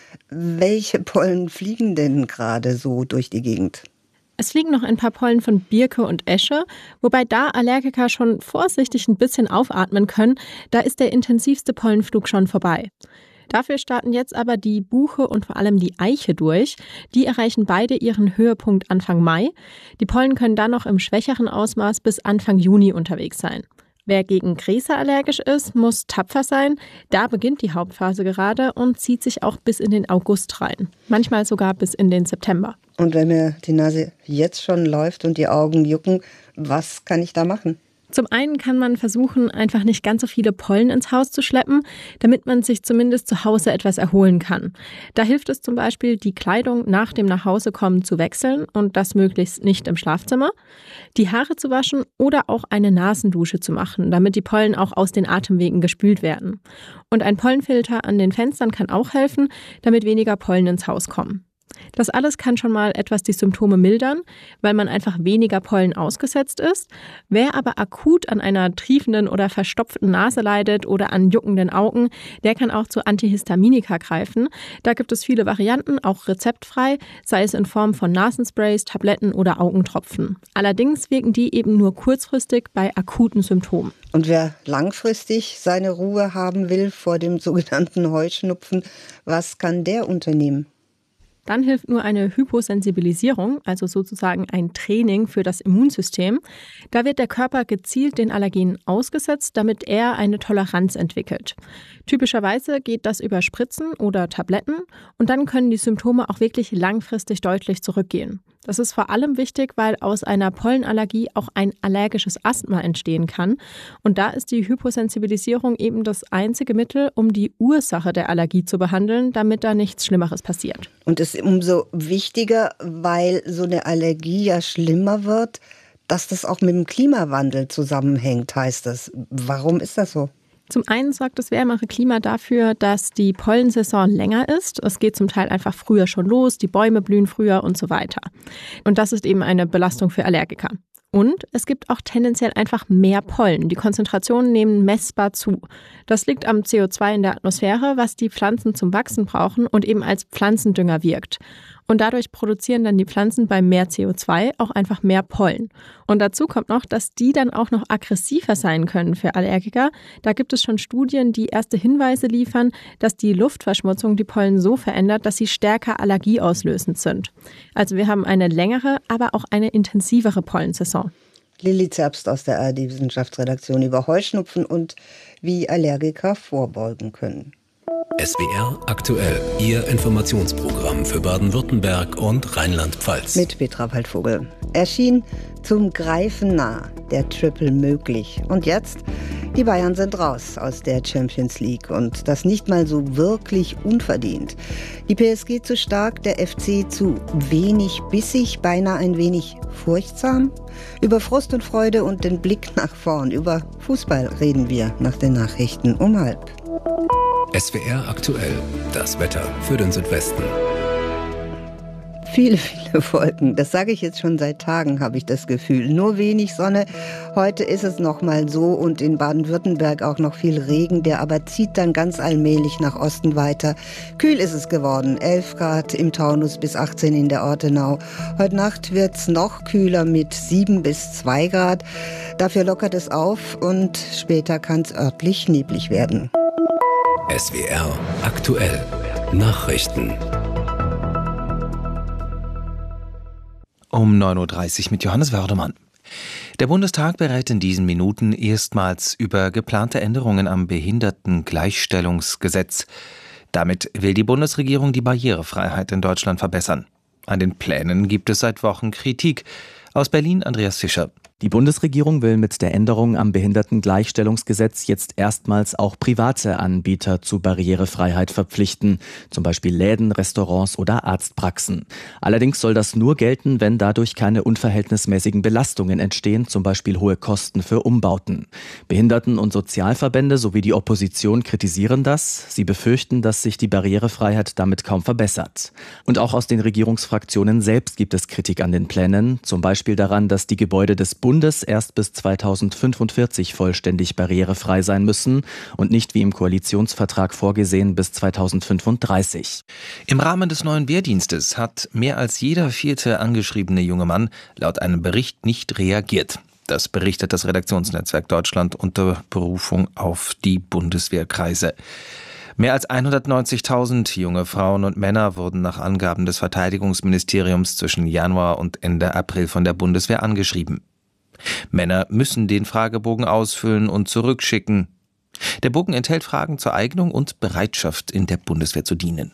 Welche Pollen fliegen denn gerade so durch die Gegend? Es fliegen noch ein paar Pollen von Birke und Esche, wobei da Allergiker schon vorsichtig ein bisschen aufatmen können. Da ist der intensivste Pollenflug schon vorbei. Dafür starten jetzt aber die Buche und vor allem die Eiche durch. Die erreichen beide ihren Höhepunkt Anfang Mai. Die Pollen können dann noch im schwächeren Ausmaß bis Anfang Juni unterwegs sein. Wer gegen Gräser allergisch ist, muss tapfer sein. Da beginnt die Hauptphase gerade und zieht sich auch bis in den August rein. Manchmal sogar bis in den September. Und wenn mir die Nase jetzt schon läuft und die Augen jucken, was kann ich da machen? Zum einen kann man versuchen, einfach nicht ganz so viele Pollen ins Haus zu schleppen, damit man sich zumindest zu Hause etwas erholen kann. Da hilft es zum Beispiel, die Kleidung nach dem Nachhausekommen zu wechseln und das möglichst nicht im Schlafzimmer, die Haare zu waschen oder auch eine Nasendusche zu machen, damit die Pollen auch aus den Atemwegen gespült werden. Und ein Pollenfilter an den Fenstern kann auch helfen, damit weniger Pollen ins Haus kommen. Das alles kann schon mal etwas die Symptome mildern, weil man einfach weniger Pollen ausgesetzt ist. Wer aber akut an einer triefenden oder verstopften Nase leidet oder an juckenden Augen, der kann auch zu Antihistaminika greifen. Da gibt es viele Varianten, auch rezeptfrei, sei es in Form von Nasensprays, Tabletten oder Augentropfen. Allerdings wirken die eben nur kurzfristig bei akuten Symptomen. Und wer langfristig seine Ruhe haben will vor dem sogenannten Heuschnupfen, was kann der unternehmen? Dann hilft nur eine Hyposensibilisierung, also sozusagen ein Training für das Immunsystem. Da wird der Körper gezielt den Allergenen ausgesetzt, damit er eine Toleranz entwickelt. Typischerweise geht das über Spritzen oder Tabletten und dann können die Symptome auch wirklich langfristig deutlich zurückgehen. Das ist vor allem wichtig, weil aus einer Pollenallergie auch ein allergisches Asthma entstehen kann. Und da ist die Hyposensibilisierung eben das einzige Mittel, um die Ursache der Allergie zu behandeln, damit da nichts Schlimmeres passiert. Und es ist umso wichtiger, weil so eine Allergie ja schlimmer wird, dass das auch mit dem Klimawandel zusammenhängt, heißt das. Warum ist das so? Zum einen sorgt das wärmere Klima dafür, dass die Pollensaison länger ist. Es geht zum Teil einfach früher schon los, die Bäume blühen früher und so weiter. Und das ist eben eine Belastung für Allergiker. Und es gibt auch tendenziell einfach mehr Pollen. Die Konzentrationen nehmen messbar zu. Das liegt am C O zwei in der Atmosphäre, was die Pflanzen zum Wachsen brauchen und eben als Pflanzendünger wirkt. Und dadurch produzieren dann die Pflanzen bei mehr C O zwei auch einfach mehr Pollen. Und dazu kommt noch, dass die dann auch noch aggressiver sein können für Allergiker. Da gibt es schon Studien, die erste Hinweise liefern, dass die Luftverschmutzung die Pollen so verändert, dass sie stärker allergieauslösend sind. Also wir haben eine längere, aber auch eine intensivere Pollensaison. Lilly Zerbst aus der A R D-Wissenschaftsredaktion über Heuschnupfen und wie Allergiker vorbeugen können. S W R aktuell, Ihr Informationsprogramm für Baden-Württemberg und Rheinland-Pfalz. Mit Petra Waldvogel. Erschien zum Greifen nah, der Triple möglich. Und jetzt, die Bayern sind raus aus der Champions League und das nicht mal so wirklich unverdient. Die P S G zu stark, der F C zu wenig bissig, beinahe ein wenig furchtsam. Über Frust und Freude und den Blick nach vorn, über Fußball reden wir nach den Nachrichten um halb. S W R aktuell, das Wetter für den Südwesten. Viele, viele Wolken. Das sage ich jetzt schon seit Tagen, habe ich das Gefühl. Nur wenig Sonne. Heute ist es noch mal so und in Baden-Württemberg auch noch viel Regen, der aber zieht dann ganz allmählich nach Osten weiter. Kühl ist es geworden. elf Grad im Taunus bis achtzehn in der Ortenau. Heute Nacht wird's noch kühler mit sieben bis zwei Grad. Dafür lockert es auf und später kann es örtlich neblig werden. S W R aktuell. Nachrichten. Um neun Uhr dreißig mit Johannes Wördemann. Der Bundestag berät in diesen Minuten erstmals über geplante Änderungen am Behindertengleichstellungsgesetz. Damit will die Bundesregierung die Barrierefreiheit in Deutschland verbessern. An den Plänen gibt es seit Wochen Kritik. Aus Berlin Andreas Fischer. Die Bundesregierung will mit der Änderung am Behindertengleichstellungsgesetz jetzt erstmals auch private Anbieter zu Barrierefreiheit verpflichten, zum Beispiel Läden, Restaurants oder Arztpraxen. Allerdings soll das nur gelten, wenn dadurch keine unverhältnismäßigen Belastungen entstehen, zum Beispiel hohe Kosten für Umbauten. Behinderten- und Sozialverbände sowie die Opposition kritisieren das. Sie befürchten, dass sich die Barrierefreiheit damit kaum verbessert. Und auch aus den Regierungsfraktionen selbst gibt es Kritik an den Plänen, zum Beispiel daran, dass die Gebäude des Bundes erst bis zweitausendfünfundvierzig vollständig barrierefrei sein müssen und nicht wie im Koalitionsvertrag vorgesehen bis zweitausendfünfunddreißig. Im Rahmen des neuen Wehrdienstes hat mehr als jeder vierte angeschriebene junge Mann laut einem Bericht nicht reagiert. Das berichtet das Redaktionsnetzwerk Deutschland unter Berufung auf die Bundeswehrkreise. Mehr als hundertneunzigtausend junge Frauen und Männer wurden nach Angaben des Verteidigungsministeriums zwischen Januar und Ende April von der Bundeswehr angeschrieben. Männer müssen den Fragebogen ausfüllen und zurückschicken. Der Bogen enthält Fragen zur Eignung und Bereitschaft, in der Bundeswehr zu dienen.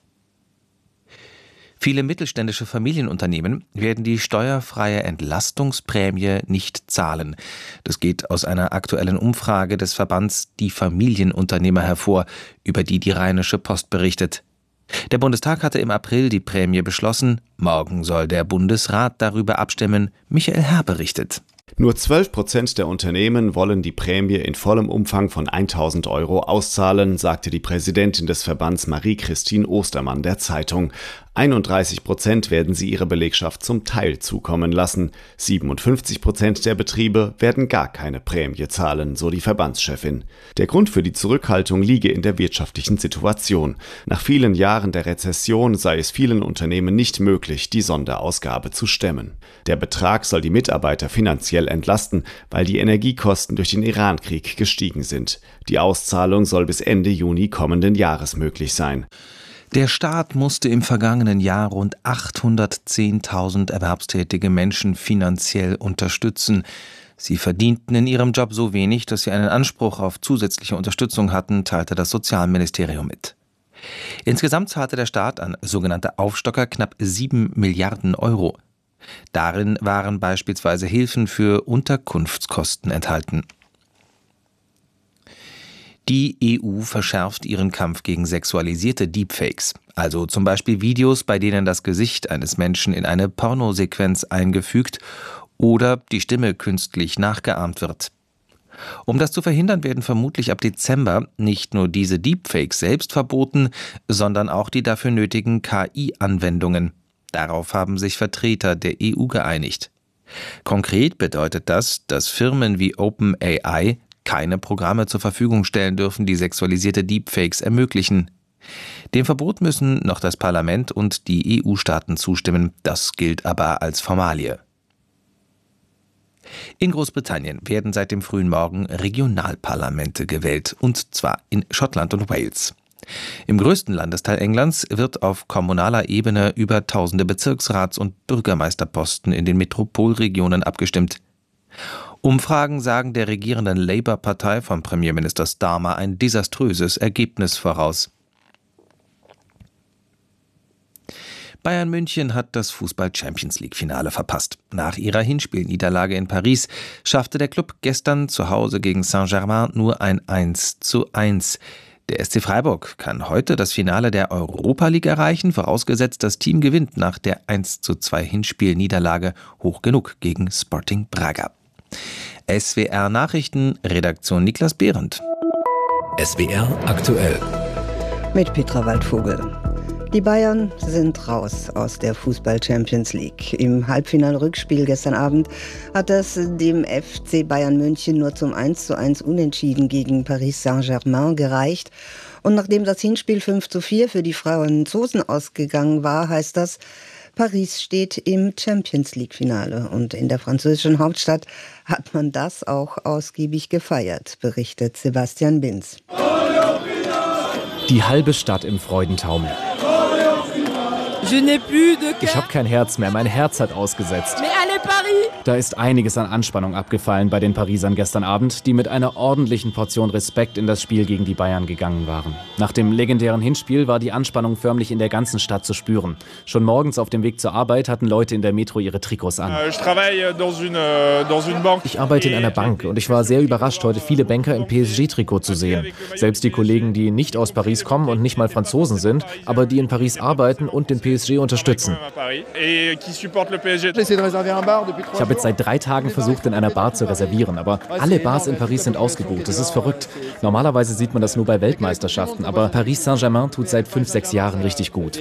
Viele mittelständische Familienunternehmen werden die steuerfreie Entlastungsprämie nicht zahlen. Das geht aus einer aktuellen Umfrage des Verbands Die Familienunternehmer hervor, über die die Rheinische Post berichtet. Der Bundestag hatte im April die Prämie beschlossen. Morgen soll der Bundesrat darüber abstimmen. Michael Herr berichtet. Nur zwölf Prozent der Unternehmen wollen die Prämie in vollem Umfang von tausend Euro auszahlen, sagte die Präsidentin des Verbands Marie-Christine Ostermann der Zeitung. einunddreißig Prozent werden sie ihre Belegschaft zum Teil zukommen lassen. siebenundfünfzig Prozent der Betriebe werden gar keine Prämie zahlen, so die Verbandschefin. Der Grund für die Zurückhaltung liege in der wirtschaftlichen Situation. Nach vielen Jahren der Rezession sei es vielen Unternehmen nicht möglich, die Sonderausgabe zu stemmen. Der Betrag soll die Mitarbeiter finanziell entlasten, weil die Energiekosten durch den Iran-Krieg gestiegen sind. Die Auszahlung soll bis Ende Juni kommenden Jahres möglich sein. Der Staat musste im vergangenen Jahr rund achthundertzehntausend erwerbstätige Menschen finanziell unterstützen. Sie verdienten in ihrem Job so wenig, dass sie einen Anspruch auf zusätzliche Unterstützung hatten, teilte das Sozialministerium mit. Insgesamt zahlte der Staat an sogenannte Aufstocker knapp sieben Milliarden Euro. Darin waren beispielsweise Hilfen für Unterkunftskosten enthalten. Die E U verschärft ihren Kampf gegen sexualisierte Deepfakes, also zum Beispiel Videos, bei denen das Gesicht eines Menschen in eine Pornosequenz eingefügt oder die Stimme künstlich nachgeahmt wird. Um das zu verhindern, werden vermutlich ab Dezember nicht nur diese Deepfakes selbst verboten, sondern auch die dafür nötigen K I-Anwendungen. Darauf haben sich Vertreter der E U geeinigt. Konkret bedeutet das, dass Firmen wie OpenAI keine Programme zur Verfügung stellen dürfen, die sexualisierte Deepfakes ermöglichen. Dem Verbot müssen noch das Parlament und die E U-Staaten zustimmen. Das gilt aber als Formalie. In Großbritannien werden seit dem frühen Morgen Regionalparlamente gewählt, und zwar in Schottland und Wales. Im größten Landesteil Englands wird auf kommunaler Ebene über tausende Bezirksrats- und Bürgermeisterposten in den Metropolregionen abgestimmt. Umfragen sagen der regierenden Labour-Partei von Premierminister Starmer ein desaströses Ergebnis voraus. Bayern München hat das Fußball-Champions-League-Finale verpasst. Nach ihrer Hinspielniederlage in Paris schaffte der Klub gestern zu Hause gegen Saint-Germain nur ein eins zu eins. Der S C Freiburg kann heute das Finale der Europa League erreichen, vorausgesetzt das Team gewinnt nach der eins zu zwei Hinspielniederlage hoch genug gegen Sporting Braga. S W R Nachrichten, Redaktion Niklas Behrendt. S W R aktuell. Mit Petra Waldvogel. Die Bayern sind raus aus der Fußball-Champions League. Im Halbfinal-Rückspiel gestern Abend hat es dem F C Bayern München nur zum eins zu eins Unentschieden gegen Paris Saint-Germain gereicht. Und nachdem das Hinspiel fünf zu vier für die Franzosen ausgegangen war, heißt das, Paris steht im Champions-League-Finale. Und in der französischen Hauptstadt hat man das auch ausgiebig gefeiert, berichtet Sebastian Binz. Die halbe Stadt im Freudentaumel. Ich habe kein Herz mehr, mein Herz hat ausgesetzt. Da ist einiges an Anspannung abgefallen bei den Parisern gestern Abend, die mit einer ordentlichen Portion Respekt in das Spiel gegen die Bayern gegangen waren. Nach dem legendären Hinspiel war die Anspannung förmlich in der ganzen Stadt zu spüren. Schon morgens auf dem Weg zur Arbeit hatten Leute in der Metro ihre Trikots an. Ich arbeite in einer Bank und ich war sehr überrascht, heute viele Banker im P S G-Trikot zu sehen. Selbst die Kollegen, die nicht aus Paris kommen und nicht mal Franzosen sind, aber die in Paris arbeiten und den P S G unterstützen. Ich habe jetzt seit drei Tagen versucht, in einer Bar zu reservieren, aber alle Bars in Paris sind ausgebucht. Das ist verrückt. Normalerweise sieht man das nur bei Weltmeisterschaften, aber Paris Saint-Germain tut seit fünf, sechs Jahren richtig gut.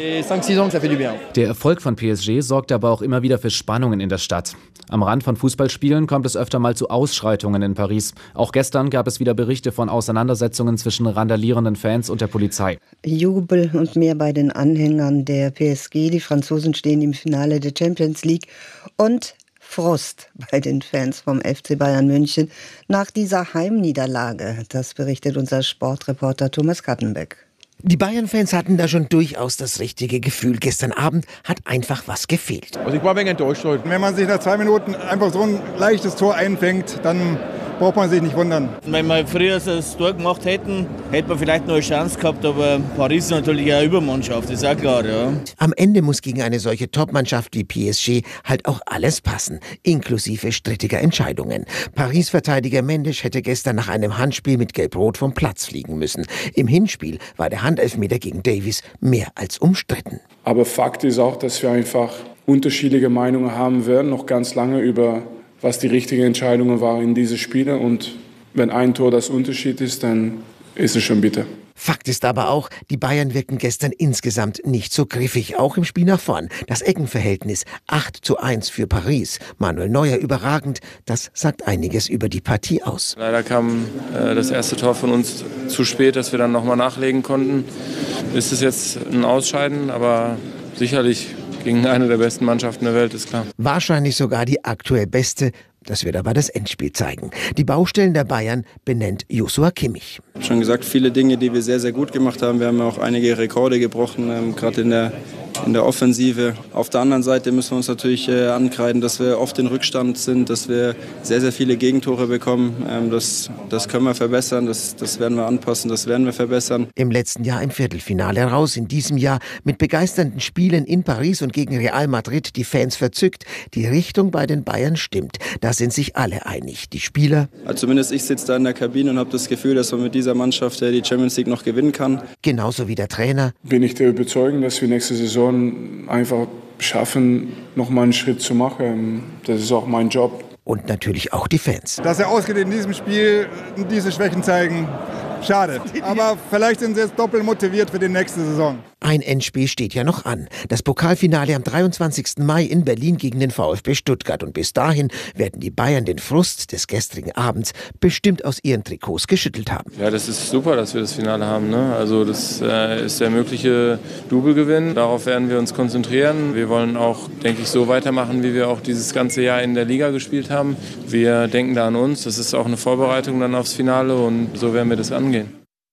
Der Erfolg von P S G sorgt aber auch immer wieder für Spannungen in der Stadt. Am Rand von Fußballspielen kommt es öfter mal zu Ausschreitungen in Paris. Auch gestern gab es wieder Berichte von Auseinandersetzungen zwischen randalierenden Fans und der Polizei. Jubel und mehr bei den Anhängern der P S G. Die Franzosen stehen im Finale der Champions League. Und Frust bei den Fans vom F C Bayern München nach dieser Heimniederlage. Das berichtet unser Sportreporter Thomas Kattenbeck. Die Bayern-Fans hatten da schon durchaus das richtige Gefühl. Gestern Abend hat einfach was gefehlt. Also ich war ein wenig enttäuscht heute. Wenn man sich nach zwei Minuten einfach so ein leichtes Tor einfängt, dann braucht man sich nicht wundern. Wenn wir früher das Tor gemacht hätten, hätten wir vielleicht noch eine Chance gehabt, aber Paris ist natürlich eine Übermannschaft, ist auch klar. Ja. Am Ende muss gegen eine solche Topmannschaft wie P S G halt auch alles passen, inklusive strittiger Entscheidungen. Paris-Verteidiger Mendes hätte gestern nach einem Handspiel mit Gelb-Rot vom Platz fliegen müssen. Im Hinspiel war der Handelfmeter gegen Davies mehr als umstritten. Aber Fakt ist auch, dass wir einfach unterschiedliche Meinungen haben werden, noch ganz lange über was die richtigen Entscheidungen waren in diese Spiele. Und wenn ein Tor das Unterschied ist, dann ist es schon bitter. Fakt ist aber auch, die Bayern wirken gestern insgesamt nicht so griffig, auch im Spiel nach vorn. Das Eckenverhältnis acht zu eins für Paris. Manuel Neuer überragend, das sagt einiges über die Partie aus. Leider kam äh, das erste Tor von uns zu spät, dass wir dann nochmal nachlegen konnten. Ist es jetzt ein Ausscheiden, aber sicherlich gegen eine der besten Mannschaften der Welt, ist klar. Wahrscheinlich sogar die aktuell beste. Das wird aber das Endspiel zeigen. Die Baustellen der Bayern benennt Joshua Kimmich. Ich habe schon gesagt, viele Dinge, die wir sehr, sehr gut gemacht haben. Wir haben auch einige Rekorde gebrochen, ähm, gerade in der, in der Offensive. Auf der anderen Seite müssen wir uns natürlich äh, ankreiden, dass wir oft in Rückstand sind, dass wir sehr, sehr viele Gegentore bekommen. Ähm, das, das können wir verbessern, das, das werden wir anpassen, das werden wir verbessern. Im letzten Jahr im Viertelfinale raus, in diesem Jahr mit begeisternden Spielen in Paris und gegen Real Madrid die Fans verzückt. Die Richtung bei den Bayern stimmt. Da sind sich alle einig. Die Spieler. Also zumindest ich sitze da in der Kabine und habe das Gefühl, dass man mit dieser Mannschaft die Champions League noch gewinnen kann. Genauso wie der Trainer. Bin ich der Überzeugung, dass wir nächste Saison einfach schaffen, noch mal einen Schritt zu machen. Das ist auch mein Job. Und natürlich auch die Fans. Dass er ausgerechnet in diesem Spiel diese Schwächen zeigen, schade. Aber vielleicht sind sie jetzt doppelt motiviert für die nächste Saison. Ein Endspiel steht ja noch an. Das Pokalfinale am dreiundzwanzigsten Mai in Berlin gegen den VfB Stuttgart. Und bis dahin werden die Bayern den Frust des gestrigen Abends bestimmt aus ihren Trikots geschüttelt haben. Ja, das ist super, dass wir das Finale haben. Ne? Also das äh, ist der mögliche Doublegewinn. Darauf werden wir uns konzentrieren. Wir wollen auch, denke ich, so weitermachen, wie wir auch dieses ganze Jahr in der Liga gespielt haben. Wir denken da an uns. Das ist auch eine Vorbereitung dann aufs Finale und so werden wir das angehen.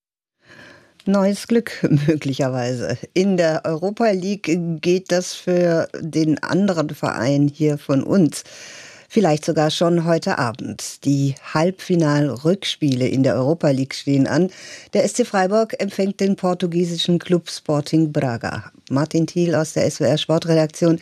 Neues Glück möglicherweise. In der Europa League geht das für den anderen Verein hier von uns vielleicht sogar schon heute Abend. Die Halbfinal-Rückspiele in der Europa League stehen an. Der S C Freiburg empfängt den portugiesischen Club Sporting Braga. Martin Thiel aus der S W R Sportredaktion.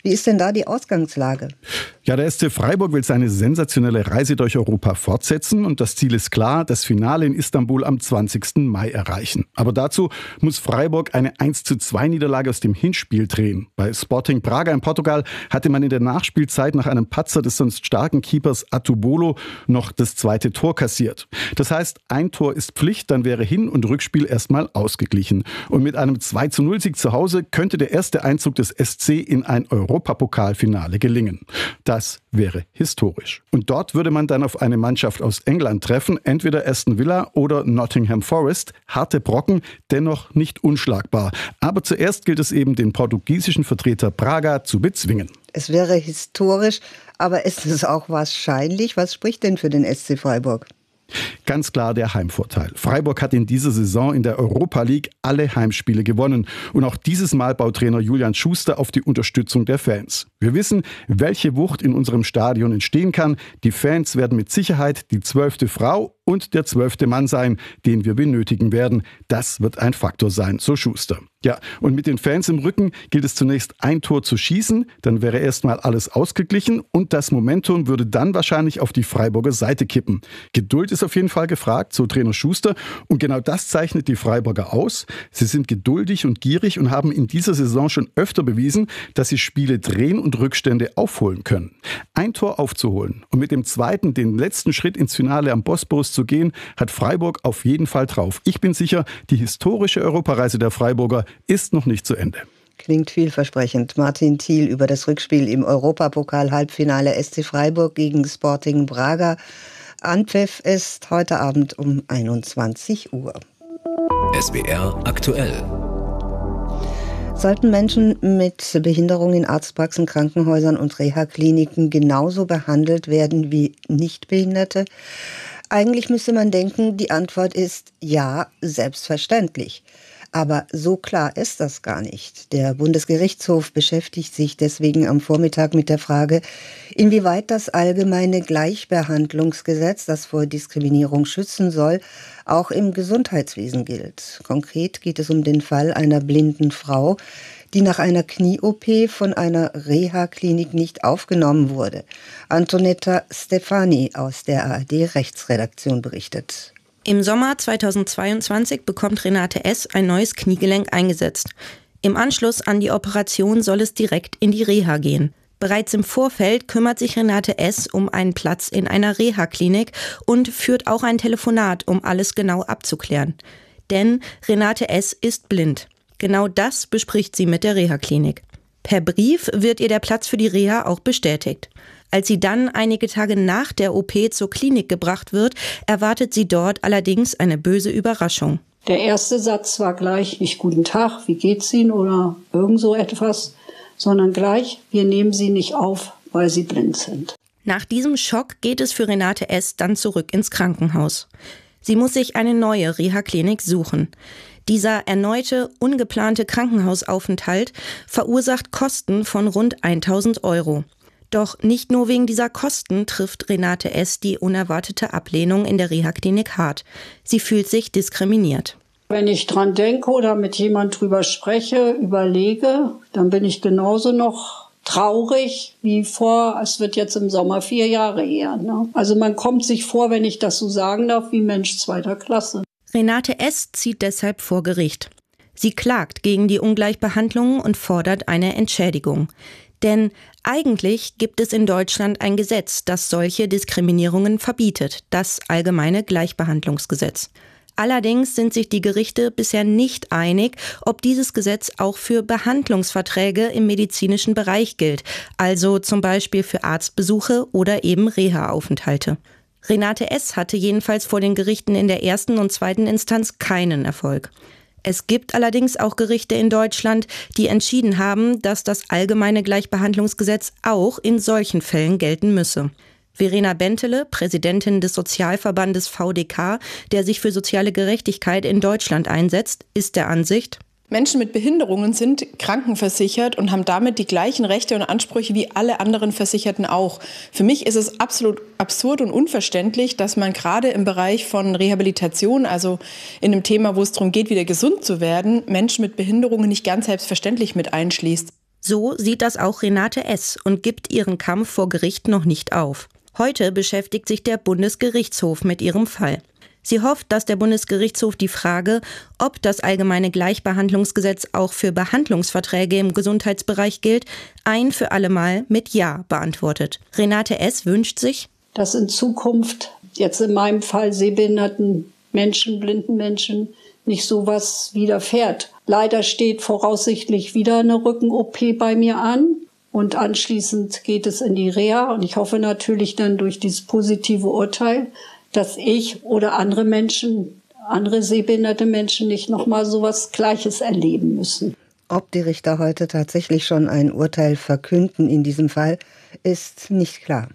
Wie ist denn da die Ausgangslage? Ja, der S C Freiburg will seine sensationelle Reise durch Europa fortsetzen und das Ziel ist klar, das Finale in Istanbul am zwanzigsten Mai erreichen. Aber dazu muss Freiburg eine eins zu zwei Niederlage aus dem Hinspiel drehen. Bei Sporting Braga in Portugal hatte man in der Nachspielzeit nach einem Patzer des sonst starken Keepers Atubolo noch das zweite Tor kassiert. Das heißt, ein Tor ist Pflicht, dann wäre Hin- und Rückspiel erstmal ausgeglichen. Und mit einem zwei zu null Sieg zu Hause könnte der erste Einzug des S C in ein Europapokalfinale gelingen. Das wäre historisch. Und dort würde man dann auf eine Mannschaft aus England treffen, entweder Aston Villa oder Nottingham Forest. Harte Brocken, dennoch nicht unschlagbar. Aber zuerst gilt es eben, den portugiesischen Vertreter Braga zu bezwingen. Es wäre historisch, aber ist es auch wahrscheinlich? Was spricht denn für den S C Freiburg? Ganz klar der Heimvorteil. Freiburg hat in dieser Saison in der Europa League alle Heimspiele gewonnen. Und auch dieses Mal baut Trainer Julian Schuster auf die Unterstützung der Fans. Wir wissen, welche Wucht in unserem Stadion entstehen kann. Die Fans werden mit Sicherheit die zwölfte Frau und der zwölfte Mann sein, den wir benötigen werden. Das wird ein Faktor sein, so Schuster. Ja, und mit den Fans im Rücken gilt es zunächst ein Tor zu schießen, dann wäre erstmal alles ausgeglichen und das Momentum würde dann wahrscheinlich auf die Freiburger Seite kippen. Geduld ist auf jeden Fall gefragt, so Trainer Schuster, und genau das zeichnet die Freiburger aus. Sie sind geduldig und gierig und haben in dieser Saison schon öfter bewiesen, dass sie Spiele drehen und Rückstände aufholen können. Ein Tor aufzuholen und mit dem zweiten den letzten Schritt ins Finale am Bosporus zu gehen, hat Freiburg auf jeden Fall drauf. Ich bin sicher, die historische Europareise der Freiburger ist noch nicht zu Ende. Klingt vielversprechend. Martin Thiel über das Rückspiel im Europapokal-Halbfinale S C Freiburg gegen Sporting Braga. Anpfiff ist heute Abend um einundzwanzig Uhr. S W R aktuell. Sollten Menschen mit Behinderung in Arztpraxen, Krankenhäusern und Reha-Kliniken genauso behandelt werden wie Nichtbehinderte? Eigentlich müsste man denken, die Antwort ist ja, selbstverständlich. Aber so klar ist das gar nicht. Der Bundesgerichtshof beschäftigt sich deswegen am Vormittag mit der Frage, inwieweit das allgemeine Gleichbehandlungsgesetz, das vor Diskriminierung schützen soll, auch im Gesundheitswesen gilt. Konkret geht es um den Fall einer blinden Frau, die nach einer Knie-O P von einer Reha-Klinik nicht aufgenommen wurde. Antonetta Stefani aus der A R D-Rechtsredaktion berichtet. Im Sommer zweitausendzweiundzwanzig bekommt Renate S. ein neues Kniegelenk eingesetzt. Im Anschluss an die Operation soll es direkt in die Reha gehen. Bereits im Vorfeld kümmert sich Renate S. um einen Platz in einer Reha-Klinik und führt auch ein Telefonat, um alles genau abzuklären. Denn Renate S. ist blind. Genau das bespricht sie mit der Reha-Klinik. Per Brief wird ihr der Platz für die Reha auch bestätigt. Als sie dann einige Tage nach der O P zur Klinik gebracht wird, erwartet sie dort allerdings eine böse Überraschung. Der erste Satz war gleich nicht guten Tag, wie geht's Ihnen oder irgend so etwas, sondern gleich, wir nehmen Sie nicht auf, weil Sie blind sind. Nach diesem Schock geht es für Renate S. dann zurück ins Krankenhaus. Sie muss sich eine neue Reha-Klinik suchen. Dieser erneute, ungeplante Krankenhausaufenthalt verursacht Kosten von rund tausend Euro. Doch nicht nur wegen dieser Kosten trifft Renate S. die unerwartete Ablehnung in der Reha-Klinik hart. Sie fühlt sich diskriminiert. Wenn ich dran denke oder mit jemand drüber spreche, überlege, dann bin ich genauso noch traurig wie vor, es wird jetzt im Sommer vier Jahre her. Ne? Also man kommt sich vor, wenn ich das so sagen darf, wie Mensch zweiter Klasse. Renate S. zieht deshalb vor Gericht. Sie klagt gegen die Ungleichbehandlung und fordert eine Entschädigung. Denn eigentlich gibt es in Deutschland ein Gesetz, das solche Diskriminierungen verbietet, das Allgemeine Gleichbehandlungsgesetz. Allerdings sind sich die Gerichte bisher nicht einig, ob dieses Gesetz auch für Behandlungsverträge im medizinischen Bereich gilt, also zum Beispiel für Arztbesuche oder eben Reha-Aufenthalte. Renate S. hatte jedenfalls vor den Gerichten in der ersten und zweiten Instanz keinen Erfolg. Es gibt allerdings auch Gerichte in Deutschland, die entschieden haben, dass das Allgemeine Gleichbehandlungsgesetz auch in solchen Fällen gelten müsse. Verena Bentele, Präsidentin des Sozialverbandes V D K, der sich für soziale Gerechtigkeit in Deutschland einsetzt, ist der Ansicht: Menschen mit Behinderungen sind krankenversichert und haben damit die gleichen Rechte und Ansprüche wie alle anderen Versicherten auch. Für mich ist es absolut absurd und unverständlich, dass man gerade im Bereich von Rehabilitation, also in einem Thema, wo es darum geht, wieder gesund zu werden, Menschen mit Behinderungen nicht ganz selbstverständlich mit einschließt. So sieht das auch Renate S. und gibt ihren Kampf vor Gericht noch nicht auf. Heute beschäftigt sich der Bundesgerichtshof mit ihrem Fall. Sie hofft, dass der Bundesgerichtshof die Frage, ob das allgemeine Gleichbehandlungsgesetz auch für Behandlungsverträge im Gesundheitsbereich gilt, ein für alle Mal mit Ja beantwortet. Renate S. wünscht sich, dass in Zukunft, jetzt in meinem Fall sehbehinderten Menschen, blinden Menschen, nicht sowas widerfährt. Leider steht voraussichtlich wieder eine Rücken-O P bei mir an. Und anschließend geht es in die Reha. Und ich hoffe natürlich dann durch dieses positive Urteil, dass ich oder andere Menschen, andere sehbehinderte Menschen nicht nochmal sowas Gleiches erleben müssen. Ob die Richter heute tatsächlich schon ein Urteil verkünden in diesem Fall, ist nicht klar.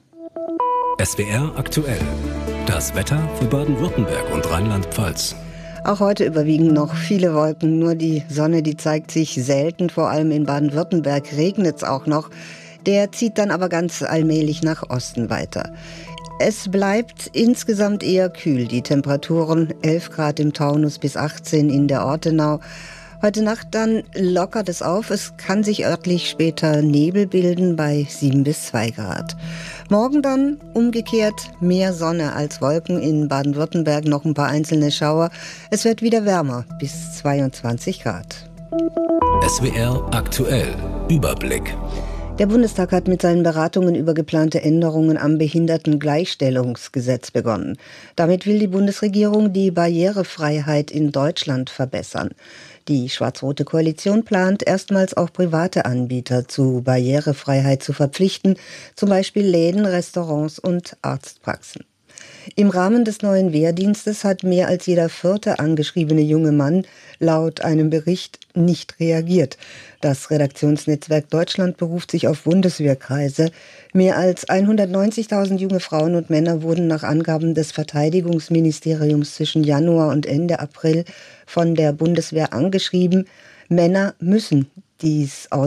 S W R aktuell. Das Wetter für Baden-Württemberg und Rheinland-Pfalz. Auch heute überwiegen noch viele Wolken, nur die Sonne, die zeigt sich selten, vor allem in Baden-Württemberg regnet es auch noch. Der zieht dann aber ganz allmählich nach Osten weiter. Es bleibt insgesamt eher kühl, die Temperaturen elf Grad im Taunus bis achtzehn in der Ortenau. Heute Nacht dann lockert es auf, es kann sich örtlich später Nebel bilden bei sieben bis zwei Grad. Morgen dann umgekehrt mehr Sonne als Wolken, in Baden-Württemberg noch ein paar einzelne Schauer. Es wird wieder wärmer, bis zweiundzwanzig Grad. S W R aktuell. Überblick. Der Bundestag hat mit seinen Beratungen über geplante Änderungen am Behindertengleichstellungsgesetz begonnen. Damit will die Bundesregierung die Barrierefreiheit in Deutschland verbessern. Die schwarz-rote Koalition plant, erstmals auch private Anbieter zu Barrierefreiheit zu verpflichten, zum Beispiel Läden, Restaurants und Arztpraxen. Im Rahmen des neuen Wehrdienstes hat mehr als jeder vierte angeschriebene junge Mann laut einem Bericht nicht reagiert. Das Redaktionsnetzwerk Deutschland beruft sich auf Bundeswehrkreise. Mehr als hundertneunzigtausend junge Frauen und Männer wurden nach Angaben des Verteidigungsministeriums zwischen Januar und Ende April von der Bundeswehr angeschrieben. Männer müssen dies aus